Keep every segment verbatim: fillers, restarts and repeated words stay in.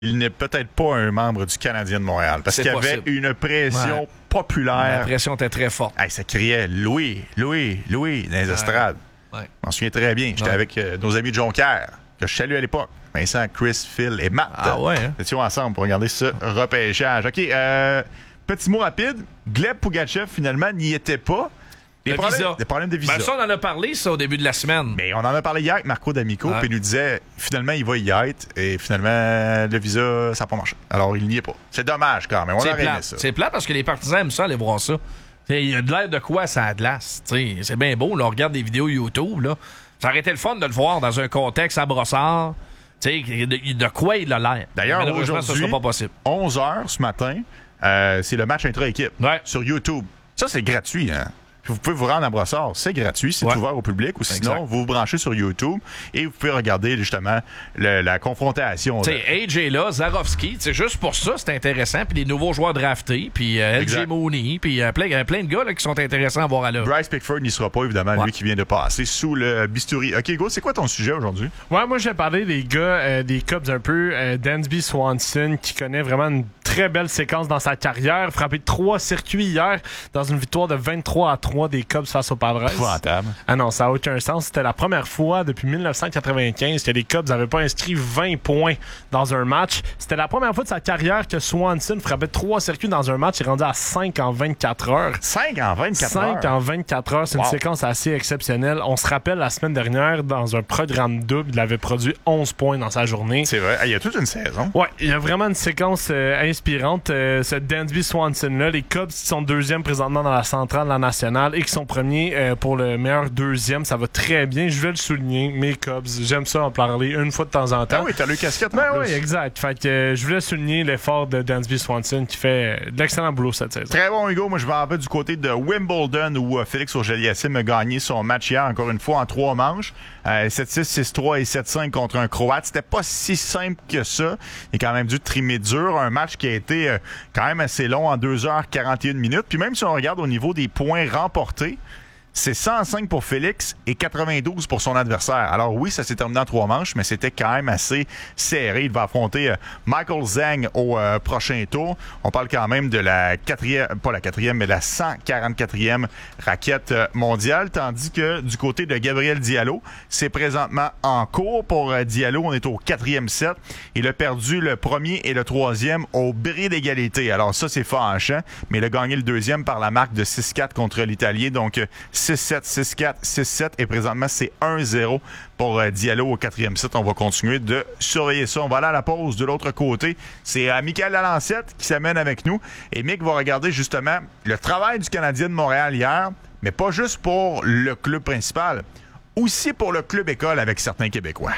il n'est peut-être pas un membre du Canadien de Montréal. Parce C'est qu'il y avait possible. une pression Ouais. populaire. La pression était très forte. Hey, ça criait Louis, Louis, Louis dans les Ouais. estrades. Ouais. Je m'en souviens très bien. J'étais Ouais. avec euh, nos amis de Jonquière, que je salue à l'époque. Vincent, Chris, Phil et Matt. Ah ouais, hein? Nous étions ensemble pour regarder ce repêchage. OK, euh, petit mot rapide. Gleb Pougatchev, finalement, n'y était pas. Des Le problèmes, visa. des problèmes de visa. Ben ça, on en a parlé, ça, au début de la semaine. Mais on en a parlé hier avec Marco D'Amico, Ouais. puis il nous disait, finalement, il va y être, et finalement, le visa, ça n'a pas marché. Alors, il n'y est pas. C'est dommage, quand même. On C'est aurait aimé plat. ça. C'est plat parce que les partisans aiment ça, aller voir ça. Il y a de l'air de quoi, ça a de glace. T'sais, c'est bien beau, là, on regarde des vidéos YouTube. Là. Ça aurait été le fun de le voir dans un contexte à brossard. T'sais, de, de quoi il a l'air. D'ailleurs, Malheureusement, ça aujourd'hui, sera pas possible. onze heures ce matin, euh, c'est le match intra-équipe Ouais. sur YouTube. Ça, c'est gratuit, hein? Vous pouvez vous rendre à Brossard, c'est gratuit, c'est Ouais. ouvert au public, ou sinon, Exact. vous vous branchez sur YouTube et vous pouvez regarder justement le- la confrontation. T'sais, A J là, Zarovski, t'sais, juste pour ça, c'est intéressant. Puis les nouveaux joueurs draftés, puis euh, L J Exact. Mooney, puis euh, plein, plein de gars là, qui sont intéressants à voir à l'œuvre. Bryce Pickford n'y sera pas, évidemment, Ouais. lui qui vient de passer sous le bistouri. OK, Go, c'est quoi ton sujet aujourd'hui? Ouais, moi, j'ai parlé des gars, euh, des Cubs un peu. Euh, Dansby Swanson, qui connaît vraiment une très belle séquence dans sa carrière. Frappé trois circuits hier dans une victoire de vingt-trois à trois des Cubs face aux Padres. Épouvantable. Ah non, ça n'a aucun sens. C'était la première fois depuis dix-neuf cent quatre-vingt-quinze que les Cubs n'avaient pas inscrit vingt points dans un match. C'était la première fois de sa carrière que Swanson frappait trois circuits dans un match. Il est rendu à cinq en vingt-quatre heures. cinq en vingt-quatre cinq heures. en vingt-quatre heures, c'est Wow. une séquence assez exceptionnelle. On se rappelle la semaine dernière, dans un programme double, il avait produit onze points dans sa journée. C'est vrai. Ah, il y a toute une saison. Ouais, il y a vraiment une séquence euh, inspirante. Euh, ce Dansby Swanson-là, les Cubs qui sont deuxième présentement dans la centrale de la nationale et qui sont premiers euh, pour le meilleur deuxième, ça va très bien. Je vais le souligner, mes Cubs, j'aime ça en parler une fois de temps en temps. Ah oui, t'as le casquette. Ben en oui, plus. exact. Fait que euh, je voulais souligner l'effort de Dansby Swanson qui fait euh, de l'excellent boulot cette saison. Très bon, Hugo. Moi, je vais en vais du côté de Wimbledon où euh, Félix Auger-Aliassime a gagné son match hier, encore une fois, en trois manches. Euh, sept six, six trois et sept cinq contre un Croate. C'était pas si simple que ça. Il a quand même dû trimer dur. Un match qui a été euh, quand même assez long, en deux heures quarante et une minutes. Puis même si on regarde au niveau des points remportés, c'est cent cinq pour Félix et quatre-vingt-douze pour son adversaire. Alors oui, ça s'est terminé en trois manches, mais c'était quand même assez serré. Il va affronter euh, Michael Zhang au euh, prochain tour. On parle quand même de la quatrième, pas la quatrième, mais la cent quarante-quatrième raquette euh, mondiale. Tandis que du côté de Gabriel Diallo, c'est présentement en cours pour euh, Diallo. On est au quatrième set. Il a perdu le premier et le troisième au bris d'égalité. Alors ça, c'est fâchant, mais il a gagné le deuxième par la marque de six quatre contre l'Italien. Donc euh, six sept, six quatre, six sept et présentement c'est un zéro pour euh, Diallo au quatrième set. On va continuer de surveiller ça. On va aller à la pause de l'autre côté. C'est euh, Michael Lalancette qui s'amène avec nous et Mick va regarder justement le travail du Canadien de Montréal hier, mais pas juste pour le club principal, aussi pour le club école avec certains Québécois.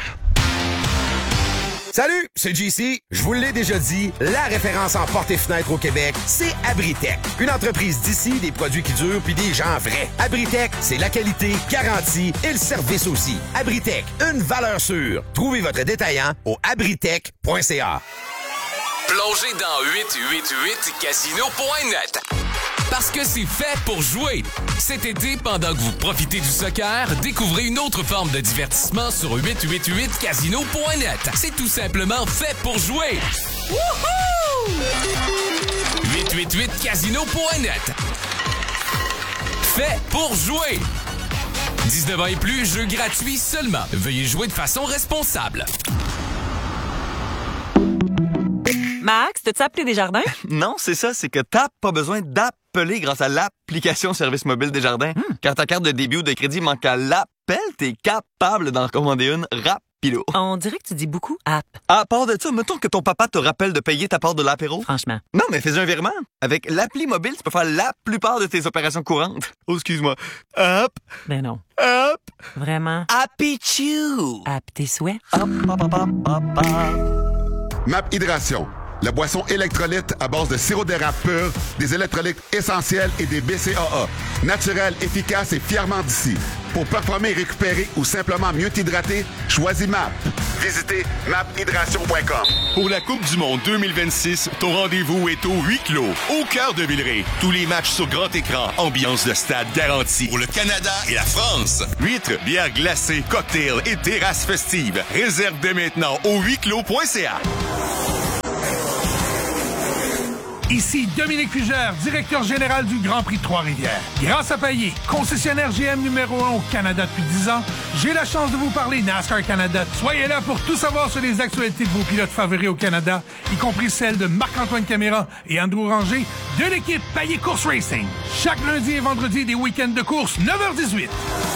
Salut, c'est J C. Je vous l'ai déjà dit, la référence en portes et fenêtres au Québec, c'est Abritech. Une entreprise d'ici, des produits qui durent puis des gens vrais. Abritech, c'est la qualité, garantie et le service aussi. Abritech, une valeur sûre. Trouvez votre détaillant au abritech point c a. Plongez dans huit huit huit casino point net. Parce que c'est fait pour jouer. Cet été, pendant que vous profitez du soccer, découvrez une autre forme de divertissement sur huit huit huit casino point net. C'est tout simplement fait pour jouer. Wouhou! huit huit huit casino point net. Fait pour jouer. dix-neuf ans et plus, jeu gratuit seulement. Veuillez jouer de façon responsable. Max, t'as-tu appelé Desjardins? Non, c'est ça, c'est que t'as pas besoin d'appeler grâce à l'application Service mobile Desjardins. Hmm. Quand ta carte de débit ou de crédit manque à l'appel, t'es capable d'en commander une rapido. On dirait que tu dis beaucoup app. À part de ça, mettons que ton papa te rappelle de payer ta part de l'apéro. Franchement. Non, mais fais un virement. Avec l'appli mobile, tu peux faire la plupart de tes opérations courantes. Oh, excuse-moi. Hop, Ben non. hop, Vraiment. happy chew. App tes souhaits. Hop, hop, hop, hop, hop, hop. Map Hydration, la boisson électrolyte à base de sirop d'érable pur, des électrolytes essentiels et des B C A A. Naturel, efficace et fièrement d'ici. Pour performer, récupérer ou simplement mieux t'hydrater, choisis M A P. Visitez map hydration point com. Pour la Coupe du monde deux mille vingt-six, ton rendez-vous est au huis clos, au cœur de Villeray. Tous les matchs sur grand écran, ambiance de stade garantie. Pour le Canada et la France. Huîtres, bières glacées, cocktails et terrasses festives. Réserve dès maintenant au huis clos point c a. Ici Dominique Fugère, directeur général du Grand Prix de Trois-Rivières. Grâce à Payet, concessionnaire G M numéro un au Canada depuis dix ans, j'ai la chance de vous parler NASCAR Canada. Soyez là pour tout savoir sur les actualités de vos pilotes favoris au Canada, y compris celles de Marc-Antoine Caméra et Andrew Ranger de l'équipe Payet Course Racing. Chaque lundi et vendredi des week-ends de course, neuf heures dix-huit.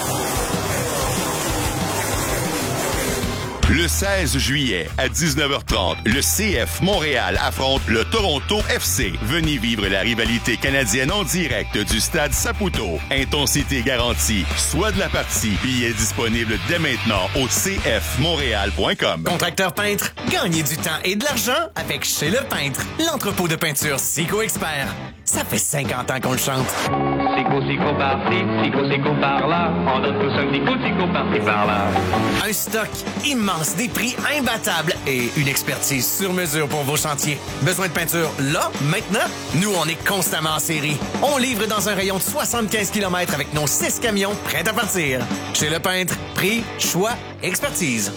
Le seize juillet à dix-neuf heures trente, le C F Montréal affronte le Toronto F C. Venez vivre la rivalité canadienne en direct du stade Saputo. Intensité garantie. Soit de la partie. Billets disponibles dès maintenant au c f montréal point com. Contracteur peintre, gagnez du temps et de l'argent avec Chez Le Peintre, l'entrepôt de peinture Sico Expert. Ça fait cinquante ans qu'on le chante. Sico, Sico par-ci, Sico, Sico par-là. On donne tous un petit coup, Sico par-ci, par-là. Un stock immense, des prix imbattables et une expertise sur mesure pour vos chantiers. Besoin de peinture là, maintenant? Nous, on est constamment en série. On livre dans un rayon de soixante-quinze kilomètres avec nos six camions prêts à partir. Chez Le Peintre, prix, choix, expertise.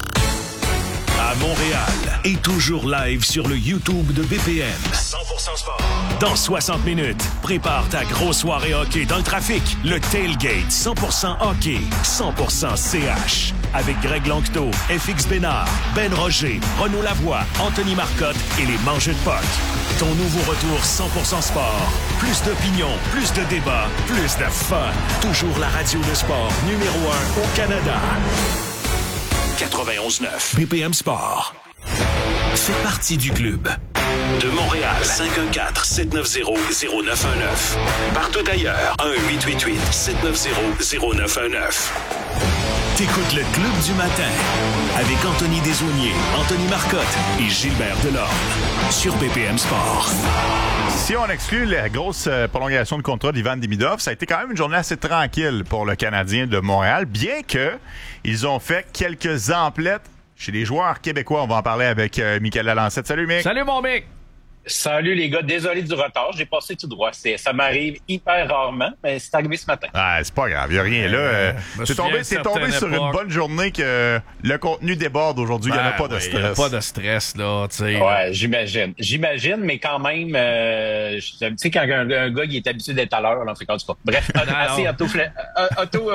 À Montréal et toujours live sur le YouTube de B P M. cent pour cent sport. Dans soixante minutes, prépare ta grosse soirée hockey dans le trafic. Le Tailgate cent pour cent hockey, cent pour cent C H. Avec Greg Lanctot, F X Bénard, Ben Roger, Renaud Lavoie, Anthony Marcotte et les Mangeux de Puck. Ton nouveau retour cent pour cent sport. Plus d'opinion, plus de débats, plus de fun. Toujours la radio de sport numéro un au Canada. quatre-vingt-onze neuf B P M Sport. Fais partie du club. De Montréal, cinq un quatre, sept neuf zéro, zéro neuf un neuf. Partout ailleurs, un huit huit huit, sept neuf zéro, zéro neuf un neuf. T'écoutes le Club du matin avec Anthony Desaulniers, Anthony Marcotte et Gilbert Delorme sur B P M Sport. Si on exclut la grosse euh, prolongation de contrat d'Ivan Demidov, ça a été quand même une journée assez tranquille pour le Canadien de Montréal, bien que ils ont fait quelques emplettes chez les joueurs québécois. On va en parler avec euh, Michael Lalancette. Salut, Mick. Salut, mon Mick. Salut les gars, désolé du retard, j'ai passé tout droit. C'est, ça m'arrive hyper rarement, mais c'est arrivé ce matin. Ah, c'est pas grave, il n'y a rien là. Euh, c'est tombé, c'est tombé sur époque. Une bonne journée que le contenu déborde aujourd'hui. Il ben, n'y en a pas de ouais, stress. Il n'y a pas de stress, là, tu sais. Ouais, j'imagine. J'imagine, mais quand même, euh, tu sais, quand un, un gars il est habitué d'être à l'heure, là, on fait quand tu pas. Bref, assez auto-flagellé,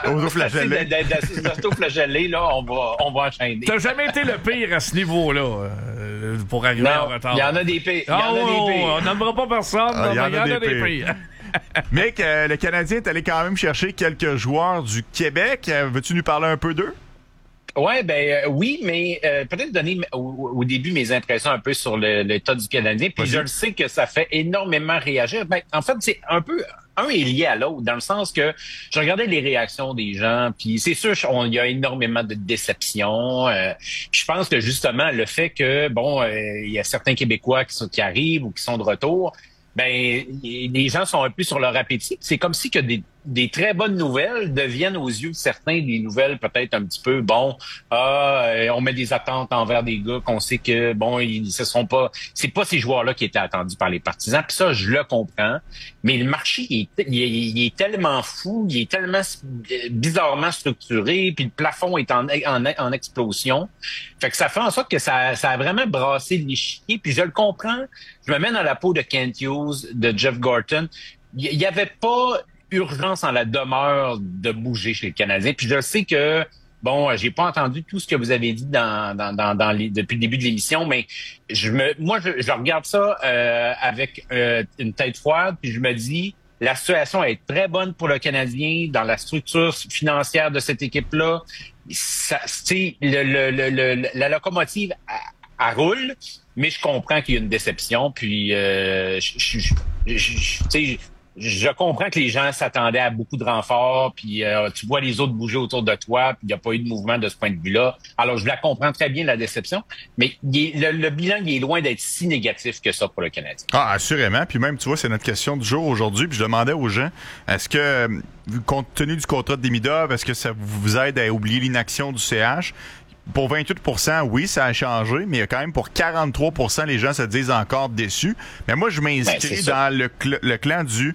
auto, auto-flagellé, là, on va, on va enchaîner. T'as jamais été le pire à ce niveau-là, euh, pour arriver non, en retard. Il y en a des pires. Il y en a oh, des pires. On n'aimera pas personne, ah, il y en, a, y en a des, des pires. Mec, euh, le Canadien est allé quand même chercher quelques joueurs du Québec. Euh, veux-tu nous parler un peu d'eux? Ouais, ben euh, oui, mais euh, peut-être donner au, au début mes impressions un peu sur le, l'état du Canadien. Puis je le sais que ça fait énormément réagir. Ben, en fait, c'est un peu... Un est lié à l'autre, dans le sens que je regardais les réactions des gens, puis c'est sûr, il y a énormément de déception. Euh, je pense que justement, le fait que, bon, il euh, y a certains Québécois qui, sont, qui arrivent ou qui sont de retour, ben les gens sont un peu sur leur appétit. C'est comme si que des, des très bonnes nouvelles deviennent aux yeux de certains des nouvelles peut-être un petit peu, bon, ah, on met des attentes envers des gars qu'on sait que, bon, ils ce sont pas, c'est pas ces joueurs-là qui étaient attendus par les partisans. Puis ça, je le comprends. Mais le marché, il est, il est, il est tellement fou, il est tellement bizarrement structuré, puis le plafond est en, en, en explosion. Fait que ça fait en sorte que ça, ça a vraiment brassé l'échiquier. Puis je le comprends. Je me mets dans la peau de Kent Hughes, de Jeff Gorton. Il y avait pas urgence en la demeure de bouger chez les Canadiens. Puis je sais que, bon, j'ai pas entendu tout ce que vous avez dit dans, dans, dans, dans les, depuis le début de l'émission, mais je me, moi, je, je regarde ça euh, avec euh, une tête froide, puis je me dis, la situation est très bonne pour le Canadien dans la structure financière de cette équipe-là. Ça, tu sais, le, le, le, le, la locomotive, elle, elle roule. Mais je comprends qu'il y a une déception, puis euh, je, je, je, je, je, je comprends que les gens s'attendaient à beaucoup de renforts, puis euh, tu vois les autres bouger autour de toi, puis il n'y a pas eu de mouvement de ce point de vue-là. Alors, je la comprends très bien, la déception, mais il est, le, le bilan il est loin d'être si négatif que ça pour le Canadien. Ah, assurément, puis même, tu vois, c'est notre question du jour aujourd'hui, puis je demandais aux gens, est-ce que, compte tenu du contrat de Demidov, est-ce que ça vous aide à oublier l'inaction du C H? Pour vingt-huit pour cent, oui, ça a changé, mais il y a quand même pour quarante-trois pour cent, les gens se disent encore déçus. Mais moi, je m'inscris ben, dans le, cl- le clan du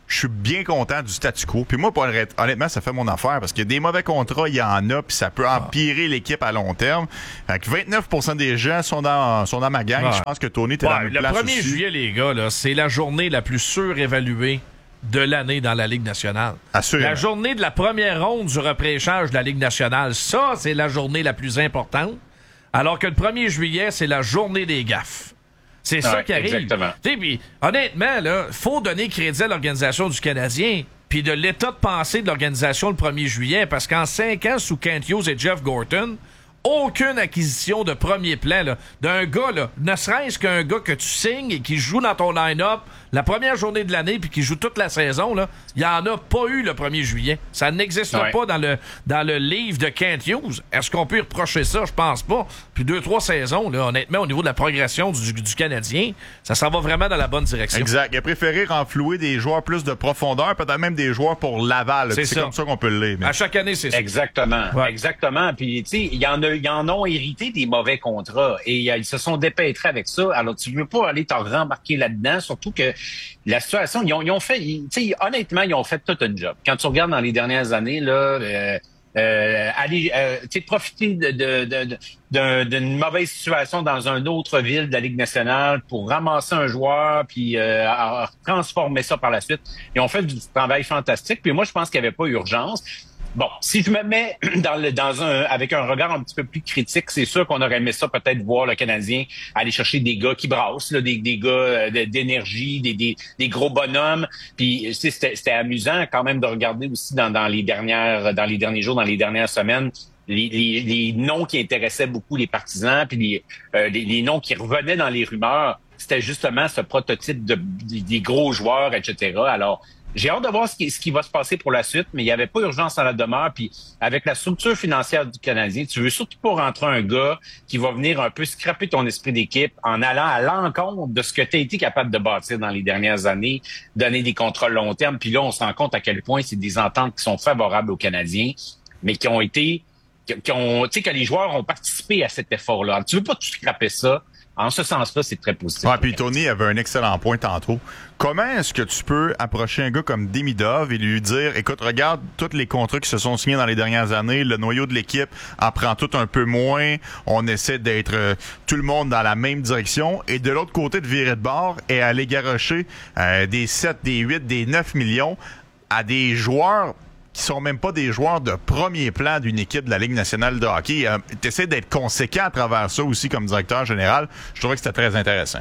je suis bien content du statu quo. Puis moi, pour, honnêtement, ça fait mon affaire parce que des mauvais contrats, il y en a, puis ça peut empirer l'équipe à long terme. Fait que vingt-neuf pour cent des gens sont dans, sont dans ma gang. Ouais. Je pense que Tony, t'es ouais, dans la même le place premier aussi. juillet, les gars, là, c'est la journée la plus surévaluée de l'année dans la Ligue nationale. Assurément. La journée de la première ronde du repêchage de la Ligue nationale, ça, c'est la journée la plus importante. Alors que le premier juillet, c'est la journée des gaffes. C'est ça ouais, qui arrive. Exactement. Pis, honnêtement, là, faut donner crédit à l'organisation du Canadien puis de l'état de pensée de l'organisation le premier juillet, parce qu'en cinq ans, sous Kent Hughes et Jeff Gorton, aucune acquisition de premier plan là, d'un gars, là, ne serait-ce qu'un gars que tu signes et qui joue dans ton line-up la première journée de l'année puis qui joue toute la saison, là, il n'y en a pas eu le premier juillet. Ça n'existe ouais. pas dans le dans le livre de Kent Hughes. Est-ce qu'on peut y reprocher ça? Je pense pas. Puis deux, trois saisons, là, honnêtement, au niveau de la progression du, du Canadien, ça s'en va vraiment dans la bonne direction. Exact. Il a préféré renflouer des joueurs plus de profondeur, peut-être même des joueurs pour Laval. C'est, c'est comme ça qu'on peut le lire. Mais... À chaque année, c'est ça. Exactement. Ouais. Exactement. Puis, tu sais, il y en a, ils en ont hérité des mauvais contrats et ils se sont dépêtrés avec ça. Alors, tu veux pas aller t'en rembarquer là-dedans, surtout que la situation, ils ont, ils ont fait, tu sais, honnêtement, ils ont fait tout un job. Quand tu regardes dans les dernières années, là, euh, euh, aller, euh, tu sais, profiter de, de, de, de, d'une mauvaise situation dans une autre ville de la Ligue nationale pour ramasser un joueur puis euh, transformer ça par la suite. Ils ont fait du travail fantastique. Puis moi, je pense qu'il n'y avait pas urgence. Bon, si je me mets dans le dans un avec un regard un petit peu plus critique, c'est sûr qu'on aurait aimé ça peut-être voir le Canadien aller chercher des gars qui brassent, là, des, des gars d'énergie, des, des, des gros bonhommes. Puis c'était, c'était amusant quand même de regarder aussi dans, dans les dernières dans les derniers jours, dans les dernières semaines. Les, les, les noms qui intéressaient beaucoup les partisans, puis les, euh, les, les noms qui revenaient dans les rumeurs, c'était justement ce prototype de, des, des gros joueurs, et cetera. Alors, j'ai hâte de voir ce qui, ce qui va se passer pour la suite, mais il n'y avait pas urgence à la demeure. Puis avec la structure financière du Canadien, tu veux surtout pas rentrer un gars qui va venir un peu scraper ton esprit d'équipe en allant à l'encontre de ce que tu as été capable de bâtir dans les dernières années, donner des contrats long terme. Puis là, on se rend compte à quel point c'est des ententes qui sont favorables aux Canadiens, mais qui ont été, qui, qui ont, tu sais, que les joueurs ont participé à cet effort-là. Alors, tu veux pas tout scraper ça. En ce sens-là, c'est très positif. Ouais, puis Tony avait un excellent point tantôt. Comment est-ce que tu peux approcher un gars comme Demidov et lui dire, écoute, regarde tous les contrats qui se sont signés dans les dernières années, le noyau de l'équipe en prend tout un peu moins, on essaie d'être euh, tout le monde dans la même direction, et de l'autre côté de virer de bord et aller garrocher euh, des sept, des huit, des neuf millions à des joueurs qui sont même pas des joueurs de premier plan d'une équipe de la Ligue nationale de hockey. Euh, tu essaies d'être conséquent à travers ça aussi comme directeur général. Je trouvais que c'était très intéressant.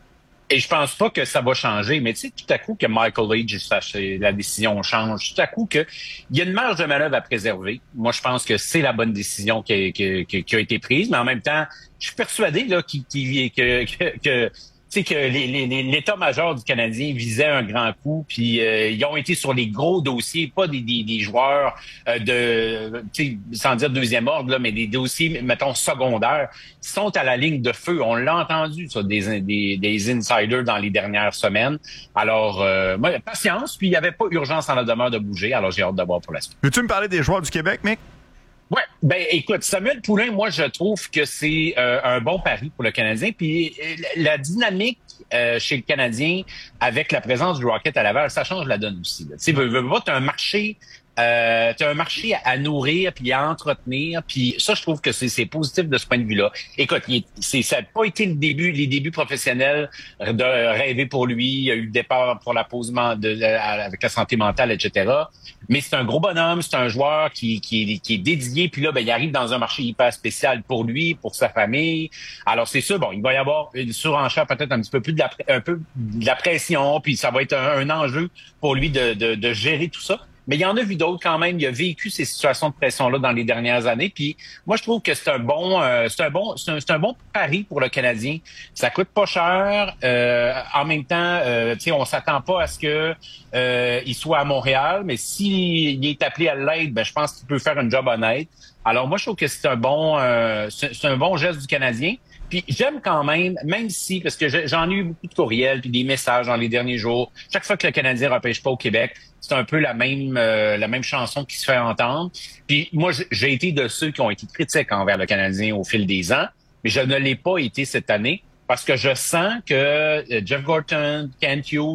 Et je pense pas que ça va changer, mais tu sais, tout à coup que Michael Leach, la décision change, tout à coup que il y a une marge de manœuvre à préserver. Moi, je pense que c'est la bonne décision qui a, qui, qui, qui a été prise, mais en même temps, je suis persuadé là, qui, qui, que, que, que tu sais que les, les, l'état-major du Canadien visait un grand coup, puis euh, ils ont été sur les gros dossiers, pas des, des, des joueurs euh, de, tu sais, sans dire deuxième ordre, là, mais des dossiers, mettons, secondaires, qui sont à la ligne de feu. On l'a entendu, ça, des, des, des insiders dans les dernières semaines. Alors, euh, moi, patience, puis il n'y avait pas urgence en la demeure de bouger, alors j'ai hâte de voir pour la suite. Veux-tu me parler des joueurs du Québec, mec? Ouais, ben écoute, Samuel Poulin, moi je trouve que c'est euh, un bon pari pour le Canadien. Puis la dynamique euh, chez le Canadien avec la présence du Rocket à Laval, ça change la donne aussi. Tu sais, veux, veux pas, t'as un marché, euh, t'as un marché à, à nourrir puis à entretenir. Puis ça, je trouve que c'est, c'est positif de ce point de vue-là. Écoute, il, c'est, ça n'a pas été le début, les débuts professionnels de rêver pour lui. Il y a eu le départ pour la pause de, de, avec la santé mentale, et cetera. Mais c'est un gros bonhomme, c'est un joueur qui, qui, est, qui est dédié. Puis là, ben, il arrive dans un marché hyper spécial pour lui, pour sa famille. Alors c'est sûr, bon, il va y avoir une surenchère, peut-être un petit peu plus de la, un peu de la pression. Puis ça va être un, un enjeu pour lui de, de, de gérer tout ça. Mais il y en a vu d'autres quand même. Il a vécu ces situations de pression-là dans les dernières années. Puis moi, je trouve que c'est un bon, euh, c'est un bon, c'est un, c'est un bon pari pour le Canadien. Ça coûte pas cher. Euh, en même temps, euh, tu sais, on s'attend pas à ce que euh, il soit à Montréal. Mais s'il est appelé à l'aide, ben je pense qu'il peut faire un job honnête. Alors moi, je trouve que c'est un bon, euh, c'est, c'est un bon geste du Canadien. Puis j'aime quand même, même si, parce que j'en ai eu beaucoup de courriels puis des messages dans les derniers jours. Chaque fois que le Canadien repêche pas au Québec, c'est un peu la même euh, la même chanson qui se fait entendre. Puis moi, j'ai été de ceux qui ont été critiques envers le Canadien au fil des ans, mais je ne l'ai pas été cette année parce que je sens que Jeff Gorton, Kent Hughes,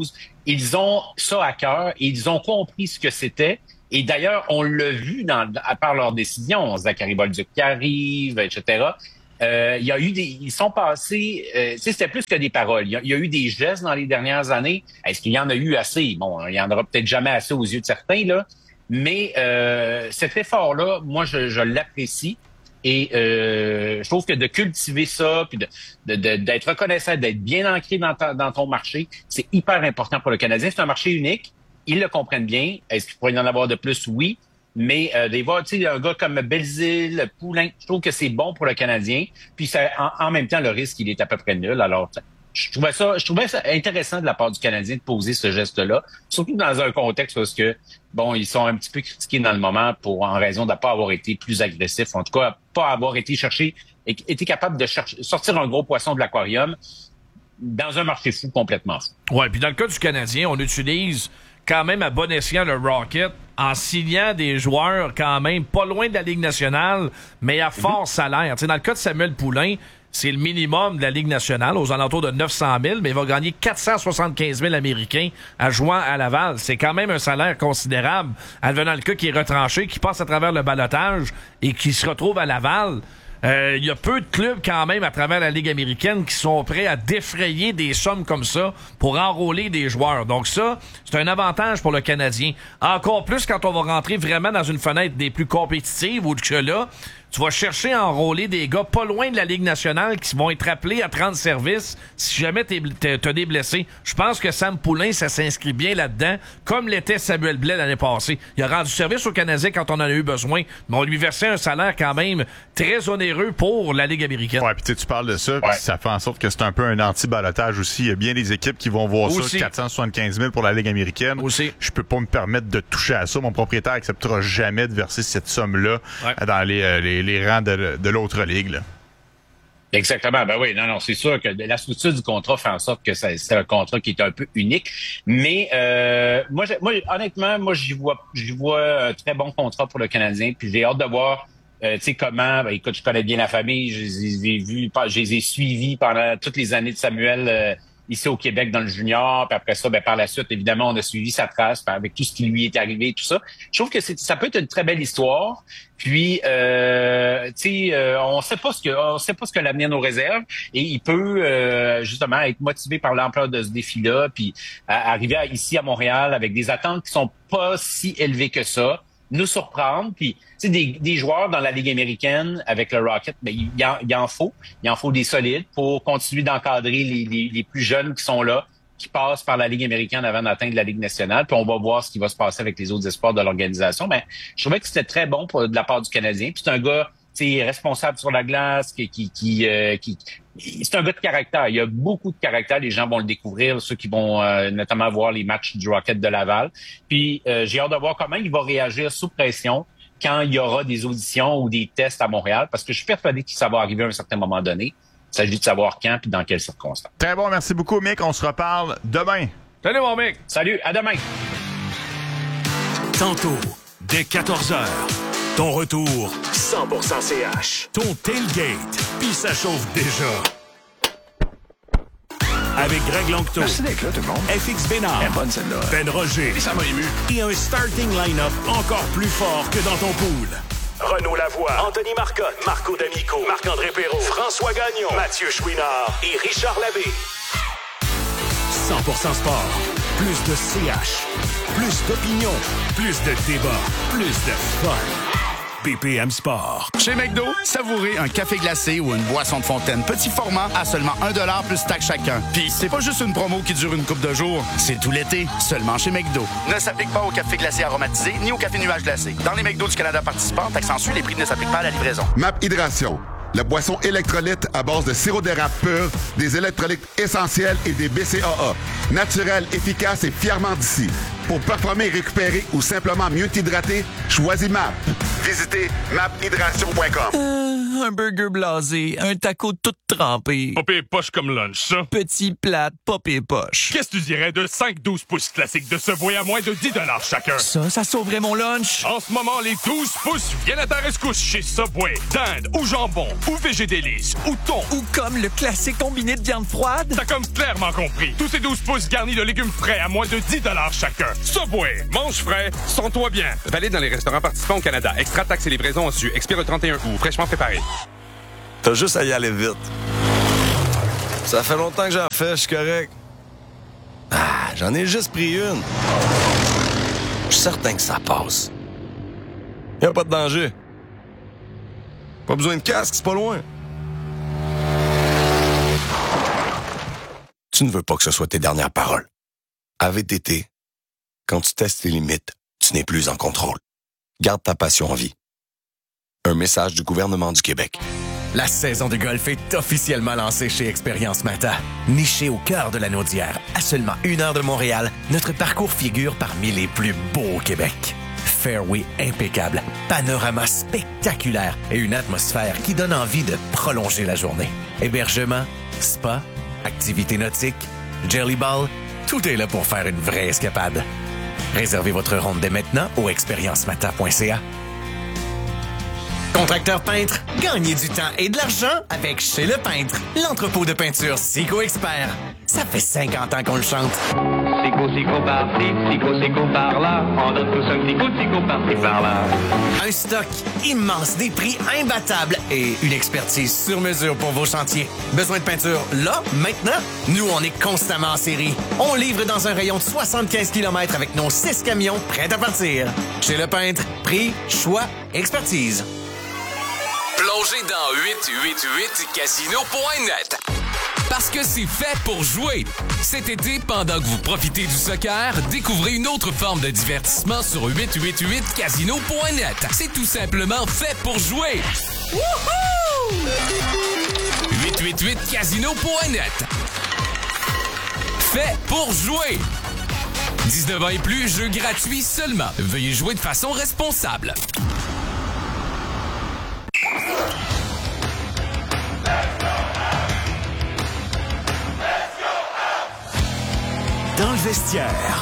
ils ont ça à cœur et ils ont compris ce que c'était. Et d'ailleurs, on l'a vu dans, à part leurs décisions, Zachary Bolduc qui arrive, et cetera. Euh, il y a eu des, ils sont passés, euh, tu sais, c'était plus que des paroles. Il y, a, il y a eu des gestes dans les dernières années. Est-ce qu'il y en a eu assez? Bon, il y en aura peut-être jamais assez aux yeux de certains, là. Mais euh, cet effort-là, moi, je, je l'apprécie. Et euh, je trouve que de cultiver ça, puis de, de, de, d'être reconnaissant, d'être bien ancré dans, ta, dans ton marché, c'est hyper important pour le Canadien. C'est un marché unique. Ils le comprennent bien. Est-ce qu'il pourrait y en avoir de plus? Oui. Mais euh, des fois, tu sais, un gars comme Belzile, Poulain, je trouve que c'est bon pour le Canadien. Puis ça, en, en même temps, le risque, il est à peu près nul. Alors, je trouvais ça, je trouvais ça intéressant de la part du Canadien de poser ce geste-là, surtout dans un contexte parce que, bon, ils sont un petit peu critiqués dans le moment pour en raison de ne pas avoir été plus agressifs, en tout cas, pas avoir été chercher, été capable de chercher, sortir un gros poisson de l'aquarium dans un marché fou complètement fou. Ouais, puis dans le cas du Canadien, on utilise quand même à bon escient le Rocket en signant des joueurs quand même pas loin de la Ligue nationale, mais à fort mm-hmm. salaire. Tu sais, dans le cas de Samuel Poulain, c'est le minimum de la Ligue nationale, aux alentours de neuf cent mille, mais il va gagner quatre cent soixante-quinze mille américains à jouant à Laval. C'est quand même un salaire considérable. Advenant le cas qui est retranché, qui passe à travers le ballottage et qui se retrouve à Laval. Il euh, y a peu de clubs quand même à travers la Ligue américaine qui sont prêts à défrayer des sommes comme ça pour enrôler des joueurs. Donc ça, c'est un avantage pour le Canadien. Encore plus quand on va rentrer vraiment dans une fenêtre des plus compétitives ou que là, tu vas chercher à enrôler des gars pas loin de la Ligue nationale qui vont être appelés à prendre service si jamais t'as des blessés. Je pense que Sam Poulain, ça s'inscrit bien là-dedans, comme l'était Samuel Blais l'année passée. Il a rendu service au Canadien quand on en a eu besoin, mais on lui versait un salaire quand même très onéreux pour la Ligue américaine. Ouais, puis tu parles de ça, ouais. puis ça fait en sorte que c'est un peu un anti-balotage aussi. Il y a bien des équipes qui vont voir aussi. Ça, quatre cent soixante-quinze mille pour la Ligue américaine. Aussi. Je peux pas me permettre de toucher à ça. Mon propriétaire acceptera jamais de verser cette somme-là ouais. dans les, euh, les les rangs de, de l'autre ligue. Là. Exactement. Ben oui, non, non, c'est sûr que la structure du contrat fait en sorte que ça, c'est un contrat qui est un peu unique. Mais euh, moi, moi, honnêtement, moi, j'y vois, j'y vois un très bon contrat pour le Canadien. Puis j'ai hâte de voir, euh, tu sais, comment. Ben, écoute, je connais bien la famille. Je les ai vus, je les ai suivis pendant toutes les années de Samuel. Euh, ici au Québec dans le junior, puis après ça, ben par la suite, évidemment, on a suivi sa trace avec tout ce qui lui est arrivé et tout ça. Je trouve que c'est, ça peut être une très belle histoire. Puis, euh, tu sais, euh, on sait pas ce que, on sait pas ce que l'avenir nous réserve, et il peut euh, justement être motivé par l'ampleur de ce défi-là, puis à, arriver à, ici à Montréal avec des attentes qui sont pas si élevées que ça. Nous surprendre, puis tu sais des, des joueurs dans la Ligue américaine avec le Rocket, ben il y en, il en faut, il en faut des solides pour continuer d'encadrer les, les, les plus jeunes qui sont là, qui passent par la Ligue américaine avant d'atteindre la Ligue nationale, puis on va voir ce qui va se passer avec les autres espoirs de l'organisation. Ben je trouvais que c'était très bon pour, de la part du Canadien, puis c'est un gars c'est responsable sur la glace, qui qui qui, euh, qui c'est un gars de caractère. Il y a beaucoup de caractère. Les gens vont le découvrir, ceux qui vont euh, notamment voir les matchs du Rocket de Laval. Puis euh, j'ai hâte de voir comment il va réagir sous pression quand il y aura des auditions ou des tests à Montréal, parce que je suis persuadé que ça va arriver à un certain moment donné. Il s'agit de savoir quand puis dans quelles circonstances. Très bon, merci beaucoup, Mick. On se reparle demain. Salut, mon Mick. Salut, à demain. Tantôt, dès quatorze heures. Ton retour, cent pour cent C H. Ton tailgate, puis ça chauffe déjà. Avec Greg Longto. Merci d'être là, tout le monde. F X Bénard. Elle est bonne, celle-là. Ben Roger. Et ça m'a ému. Et un starting line-up encore plus fort que dans ton pool. Renaud Lavoie, Anthony Marcotte, Marco D'Amico, Marc-André Perrault, François Gagnon, Mathieu Chouinard et Richard Labbé. cent pour cent sport. Plus de C H. Plus d'opinion. Plus de débat. Plus de fun. B P M Sport. Chez McDo, savourez un café glacé ou une boisson de fontaine petit format à seulement un dollar plus taxe chacun. Puis c'est pas juste une promo qui dure une couple de jours, c'est tout l'été, seulement chez McDo. Ne s'applique pas au café glacé aromatisé ni au café nuage glacé. Dans les McDo du Canada participants, taxe en sus, les prix ne s'appliquent pas à la livraison. M A P Hydration, la boisson électrolyte à base de sirop d'érable pur, des électrolytes essentiels et des B C A A. Naturel, efficace et fièrement d'ici. Pour performer, récupérer ou simplement mieux t'hydrater, choisis M A P. Visitez map hydration point com. Un burger blasé, un taco tout trempé. Pas pire poche comme lunch, ça. Petit plat, pas pire poche. Qu'est-ce que tu dirais de cinq douze pouces classiques de Subway à moins de dix dollars chacun? Ça, ça sauverait mon lunch. En ce moment, les douze pouces viennent à ta rescousse chez Subway. Dinde ou jambon ou végédélice ou thon. Ou comme le classique combiné de viande froide. T'as comme clairement compris. Tous ces douze pouces garnis de légumes frais à moins de dix dollars chacun. Subway, mange frais, sens-toi bien. Valide dans les restaurants participants au Canada. Extra taxes et livraison au su. Expire le trente et un août. Fraîchement préparé. T'as juste à y aller vite. Ça fait longtemps que j'en fais, je suis correct. Ah, j'en ai juste pris une. Je suis certain que ça passe. Y'a pas de danger. Pas besoin de casque, c'est pas loin. Tu ne veux pas que ce soit tes dernières paroles. A V T T, quand tu testes tes limites, tu n'es plus en contrôle. Garde ta passion en vie. Un message du gouvernement du Québec. La saison de golf est officiellement lancée chez Expérience Mata. Niché au cœur de la Naudière, à seulement une heure de Montréal, notre parcours figure parmi les plus beaux au Québec. Fairway impeccable, panorama spectaculaire et une atmosphère qui donne envie de prolonger la journée. Hébergement, spa, activités nautiques, jelly ball, tout est là pour faire une vraie escapade. Réservez votre ronde dès maintenant au expériencemata point c a. Contracteur peintre, gagnez du temps et de l'argent avec Chez Le Peintre, l'entrepôt de peinture Sico Expert. Ça fait cinquante ans qu'on le chante. Sico, sico, par-ci, sico, sico, par-là. On donne tous un petit coup de sico, par-ci, par-là. Un stock immense, des prix imbattables et une expertise sur mesure pour vos chantiers. Besoin de peinture là, maintenant? Nous, on est constamment en série. On livre dans un rayon de soixante-quinze kilomètres avec nos six camions prêts à partir. Chez Le Peintre, prix, choix, expertise. Plongez dans huit huit huit casino point net. Parce que c'est fait pour jouer. Cet été, pendant que vous profitez du soccer, découvrez une autre forme de divertissement sur huit huit huit casino point net. C'est tout simplement fait pour jouer. Wouhou! huit huit huit casino point net. Fait pour jouer. dix-neuf ans et plus, jeu gratuit seulement. Veuillez jouer de façon responsable. Dans le vestiaire.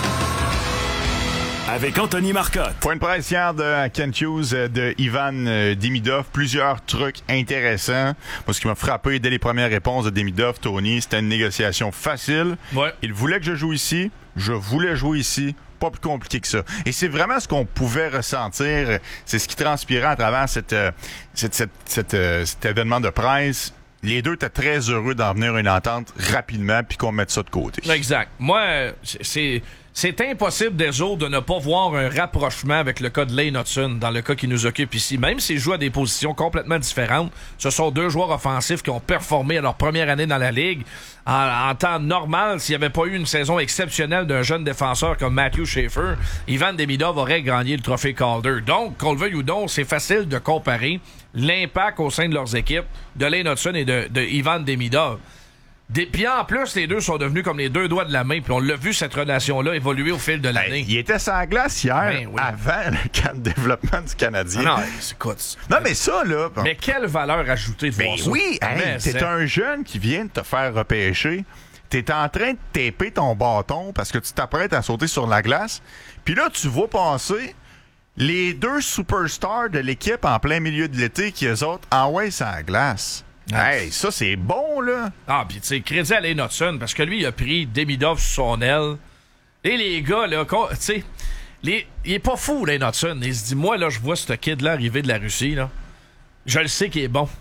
Avec Anthony Marcotte. Point de presse hier de Kent Hughes, de Ivan Demidov. Plusieurs trucs intéressants. Moi, ce qui m'a frappé dès les premières réponses de Demidov, Tony, c'était une négociation facile. Ouais. Il voulait que je joue ici. Je voulais jouer ici. Pas plus compliqué que ça. Et c'est vraiment ce qu'on pouvait ressentir. C'est ce qui transpirait à travers cette, cette, cette, cette, cet événement de presse. Les deux étaient très heureux d'en venir à une entente rapidement puis qu'on mette ça de côté. Exact. Moi, c'est... C'est impossible des autres de ne pas voir un rapprochement avec le cas de Lane Hudson dans le cas qui nous occupe ici. Même s'ils jouent à des positions complètement différentes, ce sont deux joueurs offensifs qui ont performé à leur première année dans la Ligue. En, en temps normal, s'il n'y avait pas eu une saison exceptionnelle d'un jeune défenseur comme Matthew Schaefer, Ivan Demidov aurait gagné le trophée Calder. Donc, qu'on le veuille ou non, c'est facile de comparer l'impact au sein de leurs équipes de Lane Hudson et de, de Ivan Demidov. Des, puis en plus, les deux sont devenus comme les deux doigts de la main. Puis on l'a vu, cette relation-là, évoluer au fil de l'année. Ben, il était sur la glace hier, ben, oui. avant le camp de développement du Canadien. Non, écoute. Non, mais ça, là... Mais quelle valeur ajoutée de ben voir ça. Oui, hey, t'es un jeune qui vient de te faire repêcher. T'es en train de taper ton bâton parce que tu t'apprêtes à sauter sur la glace. Puis là, tu vois passer les deux superstars de l'équipe en plein milieu de l'été qui, eux autres, envoient sur la glace. Ah. Hey, ça, c'est bon, là. Ah, pis tu sais, crédit à Lane Hudson, parce que lui, il a pris Demidov sur son aile. Et les gars, là, tu sais, il est pas fou, Lane Hudson. Il se dit, moi, là, je vois ce kid-là arriver de la Russie, là. Je le sais qu'il est bon.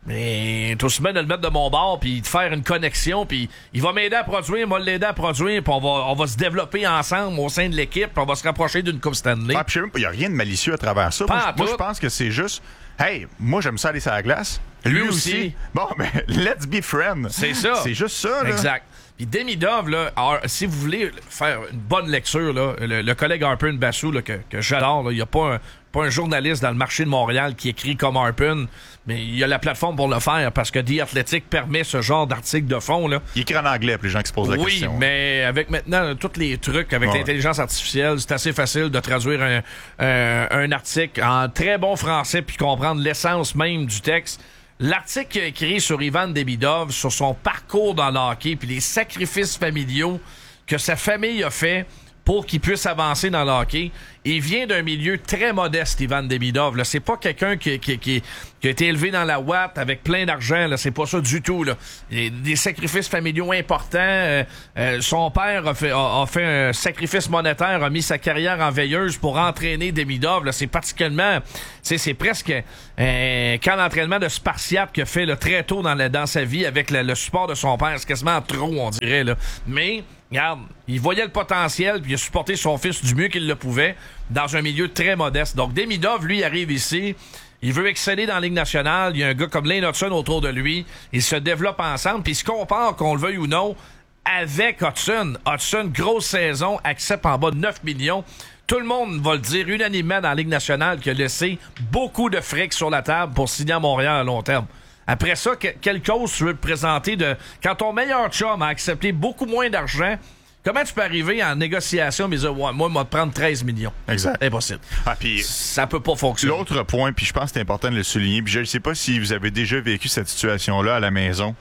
Mais tout se met de le mettre de mon bord, puis de faire une connexion, puis il va m'aider à produire, moi l'aider à produire, puis on va, on va se développer ensemble au sein de l'équipe, puis on va se rapprocher d'une Coupe Stanley. Ah, puis il n'y a rien de malicieux à travers ça. Moi, moi je pense que c'est juste, hey, moi, j'aime ça aller sur la glace. Lui, Lui aussi. aussi. Bon, mais let's be friends. C'est ça. C'est juste ça, là. Exact. Puis Demidov, là, alors, si vous voulez faire une bonne lecture, là, le, le collègue Harpin Bassou, là, que, que j'adore, il n'y a pas un, pas un journaliste dans le marché de Montréal qui écrit comme Harpin, mais il y a la plateforme pour le faire parce que The Athletic permet ce genre d'article de fond. Là. Il écrit en anglais pour les gens qui se posent la oui, question. Oui, mais avec maintenant tous les trucs, avec ouais. l'intelligence artificielle, c'est assez facile de traduire un, un, un article en très bon français puis comprendre l'essence même du texte. l'article qu'il a écrit sur Ivan Demidov, sur son parcours dans le hockey, puis les sacrifices familiaux que sa famille a fait pour qu'il puisse avancer dans le hockey. Il vient d'un milieu très modeste, Ivan Demidov. Là. C'est pas quelqu'un qui, qui, qui, qui a été élevé dans la ouate avec plein d'argent. Là. C'est pas ça du tout. Là. Des sacrifices familiaux importants. Euh, euh, son père a fait, a, a fait un sacrifice monétaire, a mis sa carrière en veilleuse pour entraîner Demidov. Là. C'est particulièrement... C'est, c'est presque un camp d'entraînement de Spartiate qu'il a fait là, très tôt dans, la, dans sa vie avec le, le support de son père. C'est quasiment trop, on dirait. Là. Mais... Regarde, il voyait le potentiel, puis il a supporté son fils du mieux qu'il le pouvait dans un milieu très modeste. Donc, Demidov, lui, arrive ici. Il veut exceller dans la Ligue nationale. Il y a un gars comme Lane Hudson autour de lui. Ils se développent ensemble, puis ils se comparent, qu'on le veuille ou non, avec Hudson. Hudson, grosse saison, accepte en bas de neuf millions. Tout le monde va le dire unanimement dans la Ligue nationale qu'il a laissé beaucoup de fric sur la table pour signer à Montréal à long terme. Après ça, que, quelle cause tu veux te présenter de... Quand ton meilleur chum a accepté beaucoup moins d'argent, comment tu peux arriver en négociation et dire ouais, moi, je vais te prendre treize millions? Exact. Impossible. Ah, puis ça peut pas fonctionner. L'autre point, puis je pense que c'est important de le souligner, puis je ne sais pas si vous avez déjà vécu cette situation-là à la maison,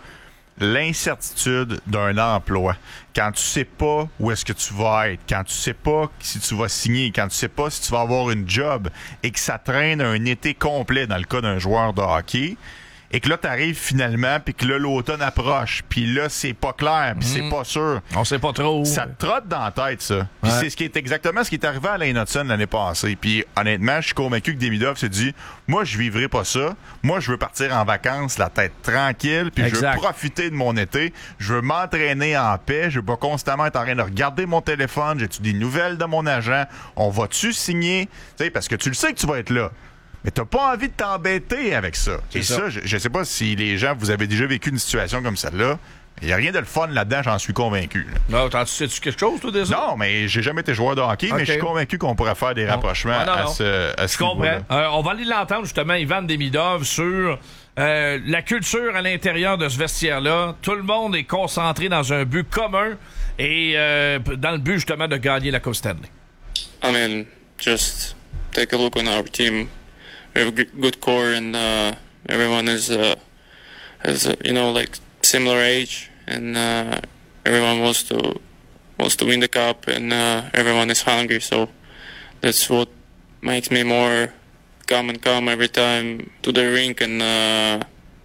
l'incertitude d'un emploi. Quand tu sais pas où est-ce que tu vas être, quand tu sais pas si tu vas signer, quand tu sais pas si tu vas avoir une job et que ça traîne un été complet dans le cas d'un joueur de hockey, et que là, t'arrives finalement, puis que là, l'automne approche, puis là, c'est pas clair, puis mmh. c'est pas sûr. On sait pas trop. Ça te trotte dans la tête, ça. Puis ouais. c'est ce qui est exactement ce qui est arrivé à Lane Hudson l'année passée. Puis honnêtement, je suis convaincu que Demidov s'est dit, moi, je vivrai pas ça. Moi, je veux partir en vacances, la tête tranquille, puis je veux profiter de mon été. Je veux m'entraîner en paix. Je veux pas constamment être en train de regarder mon téléphone. J'ai-tu des nouvelles de mon agent? On va-tu signer? Tu sais, parce que tu le sais que tu vas être là. Mais t'as pas envie de t'embêter avec ça. C'est Et ça, ça je, je sais pas si les gens, vous avez déjà vécu une situation comme celle-là. Il n'y a rien de le fun là-dedans, j'en suis convaincu. Là. Non, t'en sais-tu quelque chose, toi, déjà? Non, mais j'ai jamais été joueur de hockey, okay. mais je suis convaincu qu'on pourrait faire des non. rapprochements ah, non, à non. ce, à ce Je comprends. Euh, on va aller l'entendre, justement, Ivan Demidov, sur euh, la culture à l'intérieur de ce vestiaire-là. Tout le monde est concentré dans un but commun et euh, dans le but, justement, de gagner la Coupe Stanley. I mean, just take a look on our team. We have a good core, and uh, everyone is, uh, has uh, you know, like similar age, and uh, everyone wants to wants to win the cup, and uh, everyone is hungry. So that's what makes me more come and come every time to the rink and uh,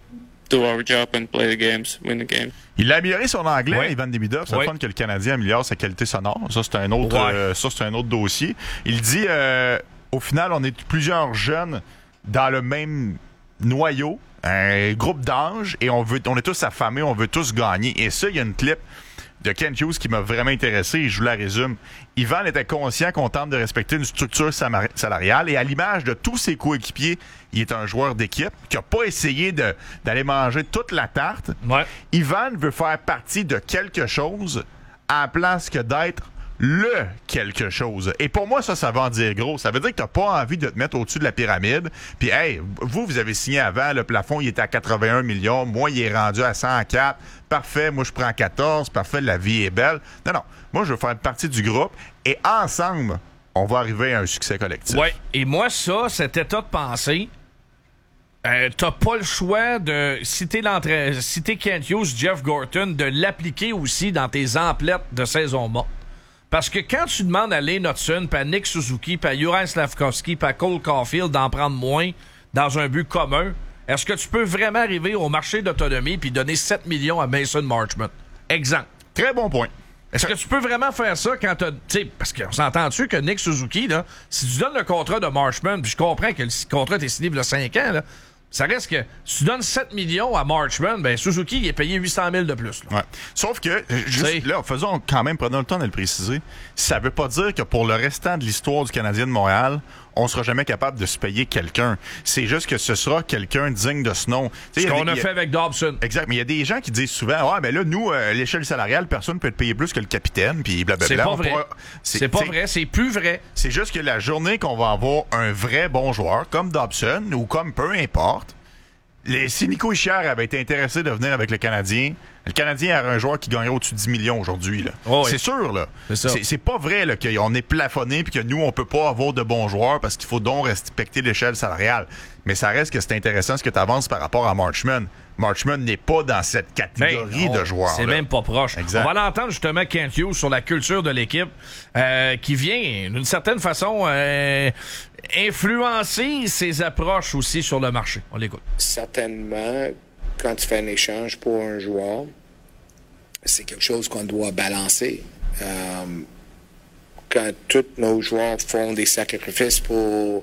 do our job and play the games, win the game. Il a amélioré son anglais, ouais. Ivan Demidov. C'est ouais. le fun que le Canadien améliore sa qualité sonore. Ça, c'est un autre, ouais. euh, ça, c'est un autre dossier. Il dit. Euh, Au final, on est plusieurs jeunes dans le même noyau, un groupe d'âge, et on veut, on est tous affamés, on veut tous gagner. Et ça, il y a une clip de Kent Hughes qui m'a vraiment intéressé, et je vous la résume. Ivan était conscient qu'on tente de respecter une structure salariale, et à l'image de tous ses coéquipiers, il est un joueur d'équipe qui n'a pas essayé de, d'aller manger toute la tarte. Ouais. Ivan veut faire partie de quelque chose à la place que d'être le quelque chose. Et pour moi, ça, ça veut en dire gros. Ça veut dire que t'as pas envie de te mettre au-dessus de la pyramide. Puis, hey, vous, vous avez signé avant, le plafond, il était à quatre-vingt-un millions. Moi, il est rendu à cent quatre. Parfait, moi, je prends quatorze. Parfait, la vie est belle. Non, non. Moi, je veux faire partie du groupe. Et ensemble, on va arriver à un succès collectif. Oui. Et moi, ça, cet état de pensée, euh, t'as pas le choix de, si t'es, si t'es Kent Hughes, Jeff Gorton, de l'appliquer aussi dans tes emplettes de saison morte. Parce que quand tu demandes à Lane Hudson, puis à Nick Suzuki, puis à Juraj Slafkovský, puis à Cole Caulfield d'en prendre moins dans un but commun, est-ce que tu peux vraiment arriver au marché d'autonomie puis donner sept millions à Mason Marchment? Exemple. Très bon point. Est-ce que tu peux vraiment faire ça quand t'as... Tu sais, parce qu'on s'entend-tu que Nick Suzuki, là, si tu donnes le contrat de Marchment, puis je comprends que le contrat est signé il y a cinq ans, là, ça reste que si tu donnes sept millions à Marchment, ben Suzuki il est payé huit cent mille de plus. Là. Ouais. Sauf que, juste, là, faisons quand même, prenons le temps de le préciser, ça veut pas dire que pour le restant de l'histoire du Canadien de Montréal, on sera jamais capable de se payer quelqu'un. C'est juste que ce sera quelqu'un digne de ce nom. Ce qu'on des, a, a fait avec Dobson. Exact. Mais il y a des gens qui disent souvent, ouais, mais là, nous, euh, l'échelle salariale, personne ne peut être payé plus que le capitaine, puis blablabla. C'est pas vrai. Pourra... C'est, c'est pas vrai. C'est plus vrai. C'est juste que la journée qu'on va avoir un vrai bon joueur, comme Dobson, ou comme peu importe, Les, si Nico Hischier avait été intéressé de venir avec le Canadien, le Canadien aurait un joueur qui gagnerait au-dessus de dix millions aujourd'hui. Là. Oh oui. C'est sûr, là. C'est, c'est, c'est pas vrai là, qu'on est plafonné et que nous, on peut pas avoir de bons joueurs parce qu'il faut donc respecter l'échelle salariale. Mais ça reste que c'est intéressant ce que tu avances par rapport à Marchman. Marchman n'est pas dans cette catégorie ben, de joueurs. C'est là. même pas proche. Exact. On va l'entendre justement Kent Hughes sur la culture de l'équipe euh, qui vient d'une certaine façon euh, influencer ses approches aussi sur le marché. On l'écoute. Certainement, quand tu fais un échange pour un joueur, c'est quelque chose qu'on doit balancer. Euh, quand tous nos joueurs font des sacrifices pour,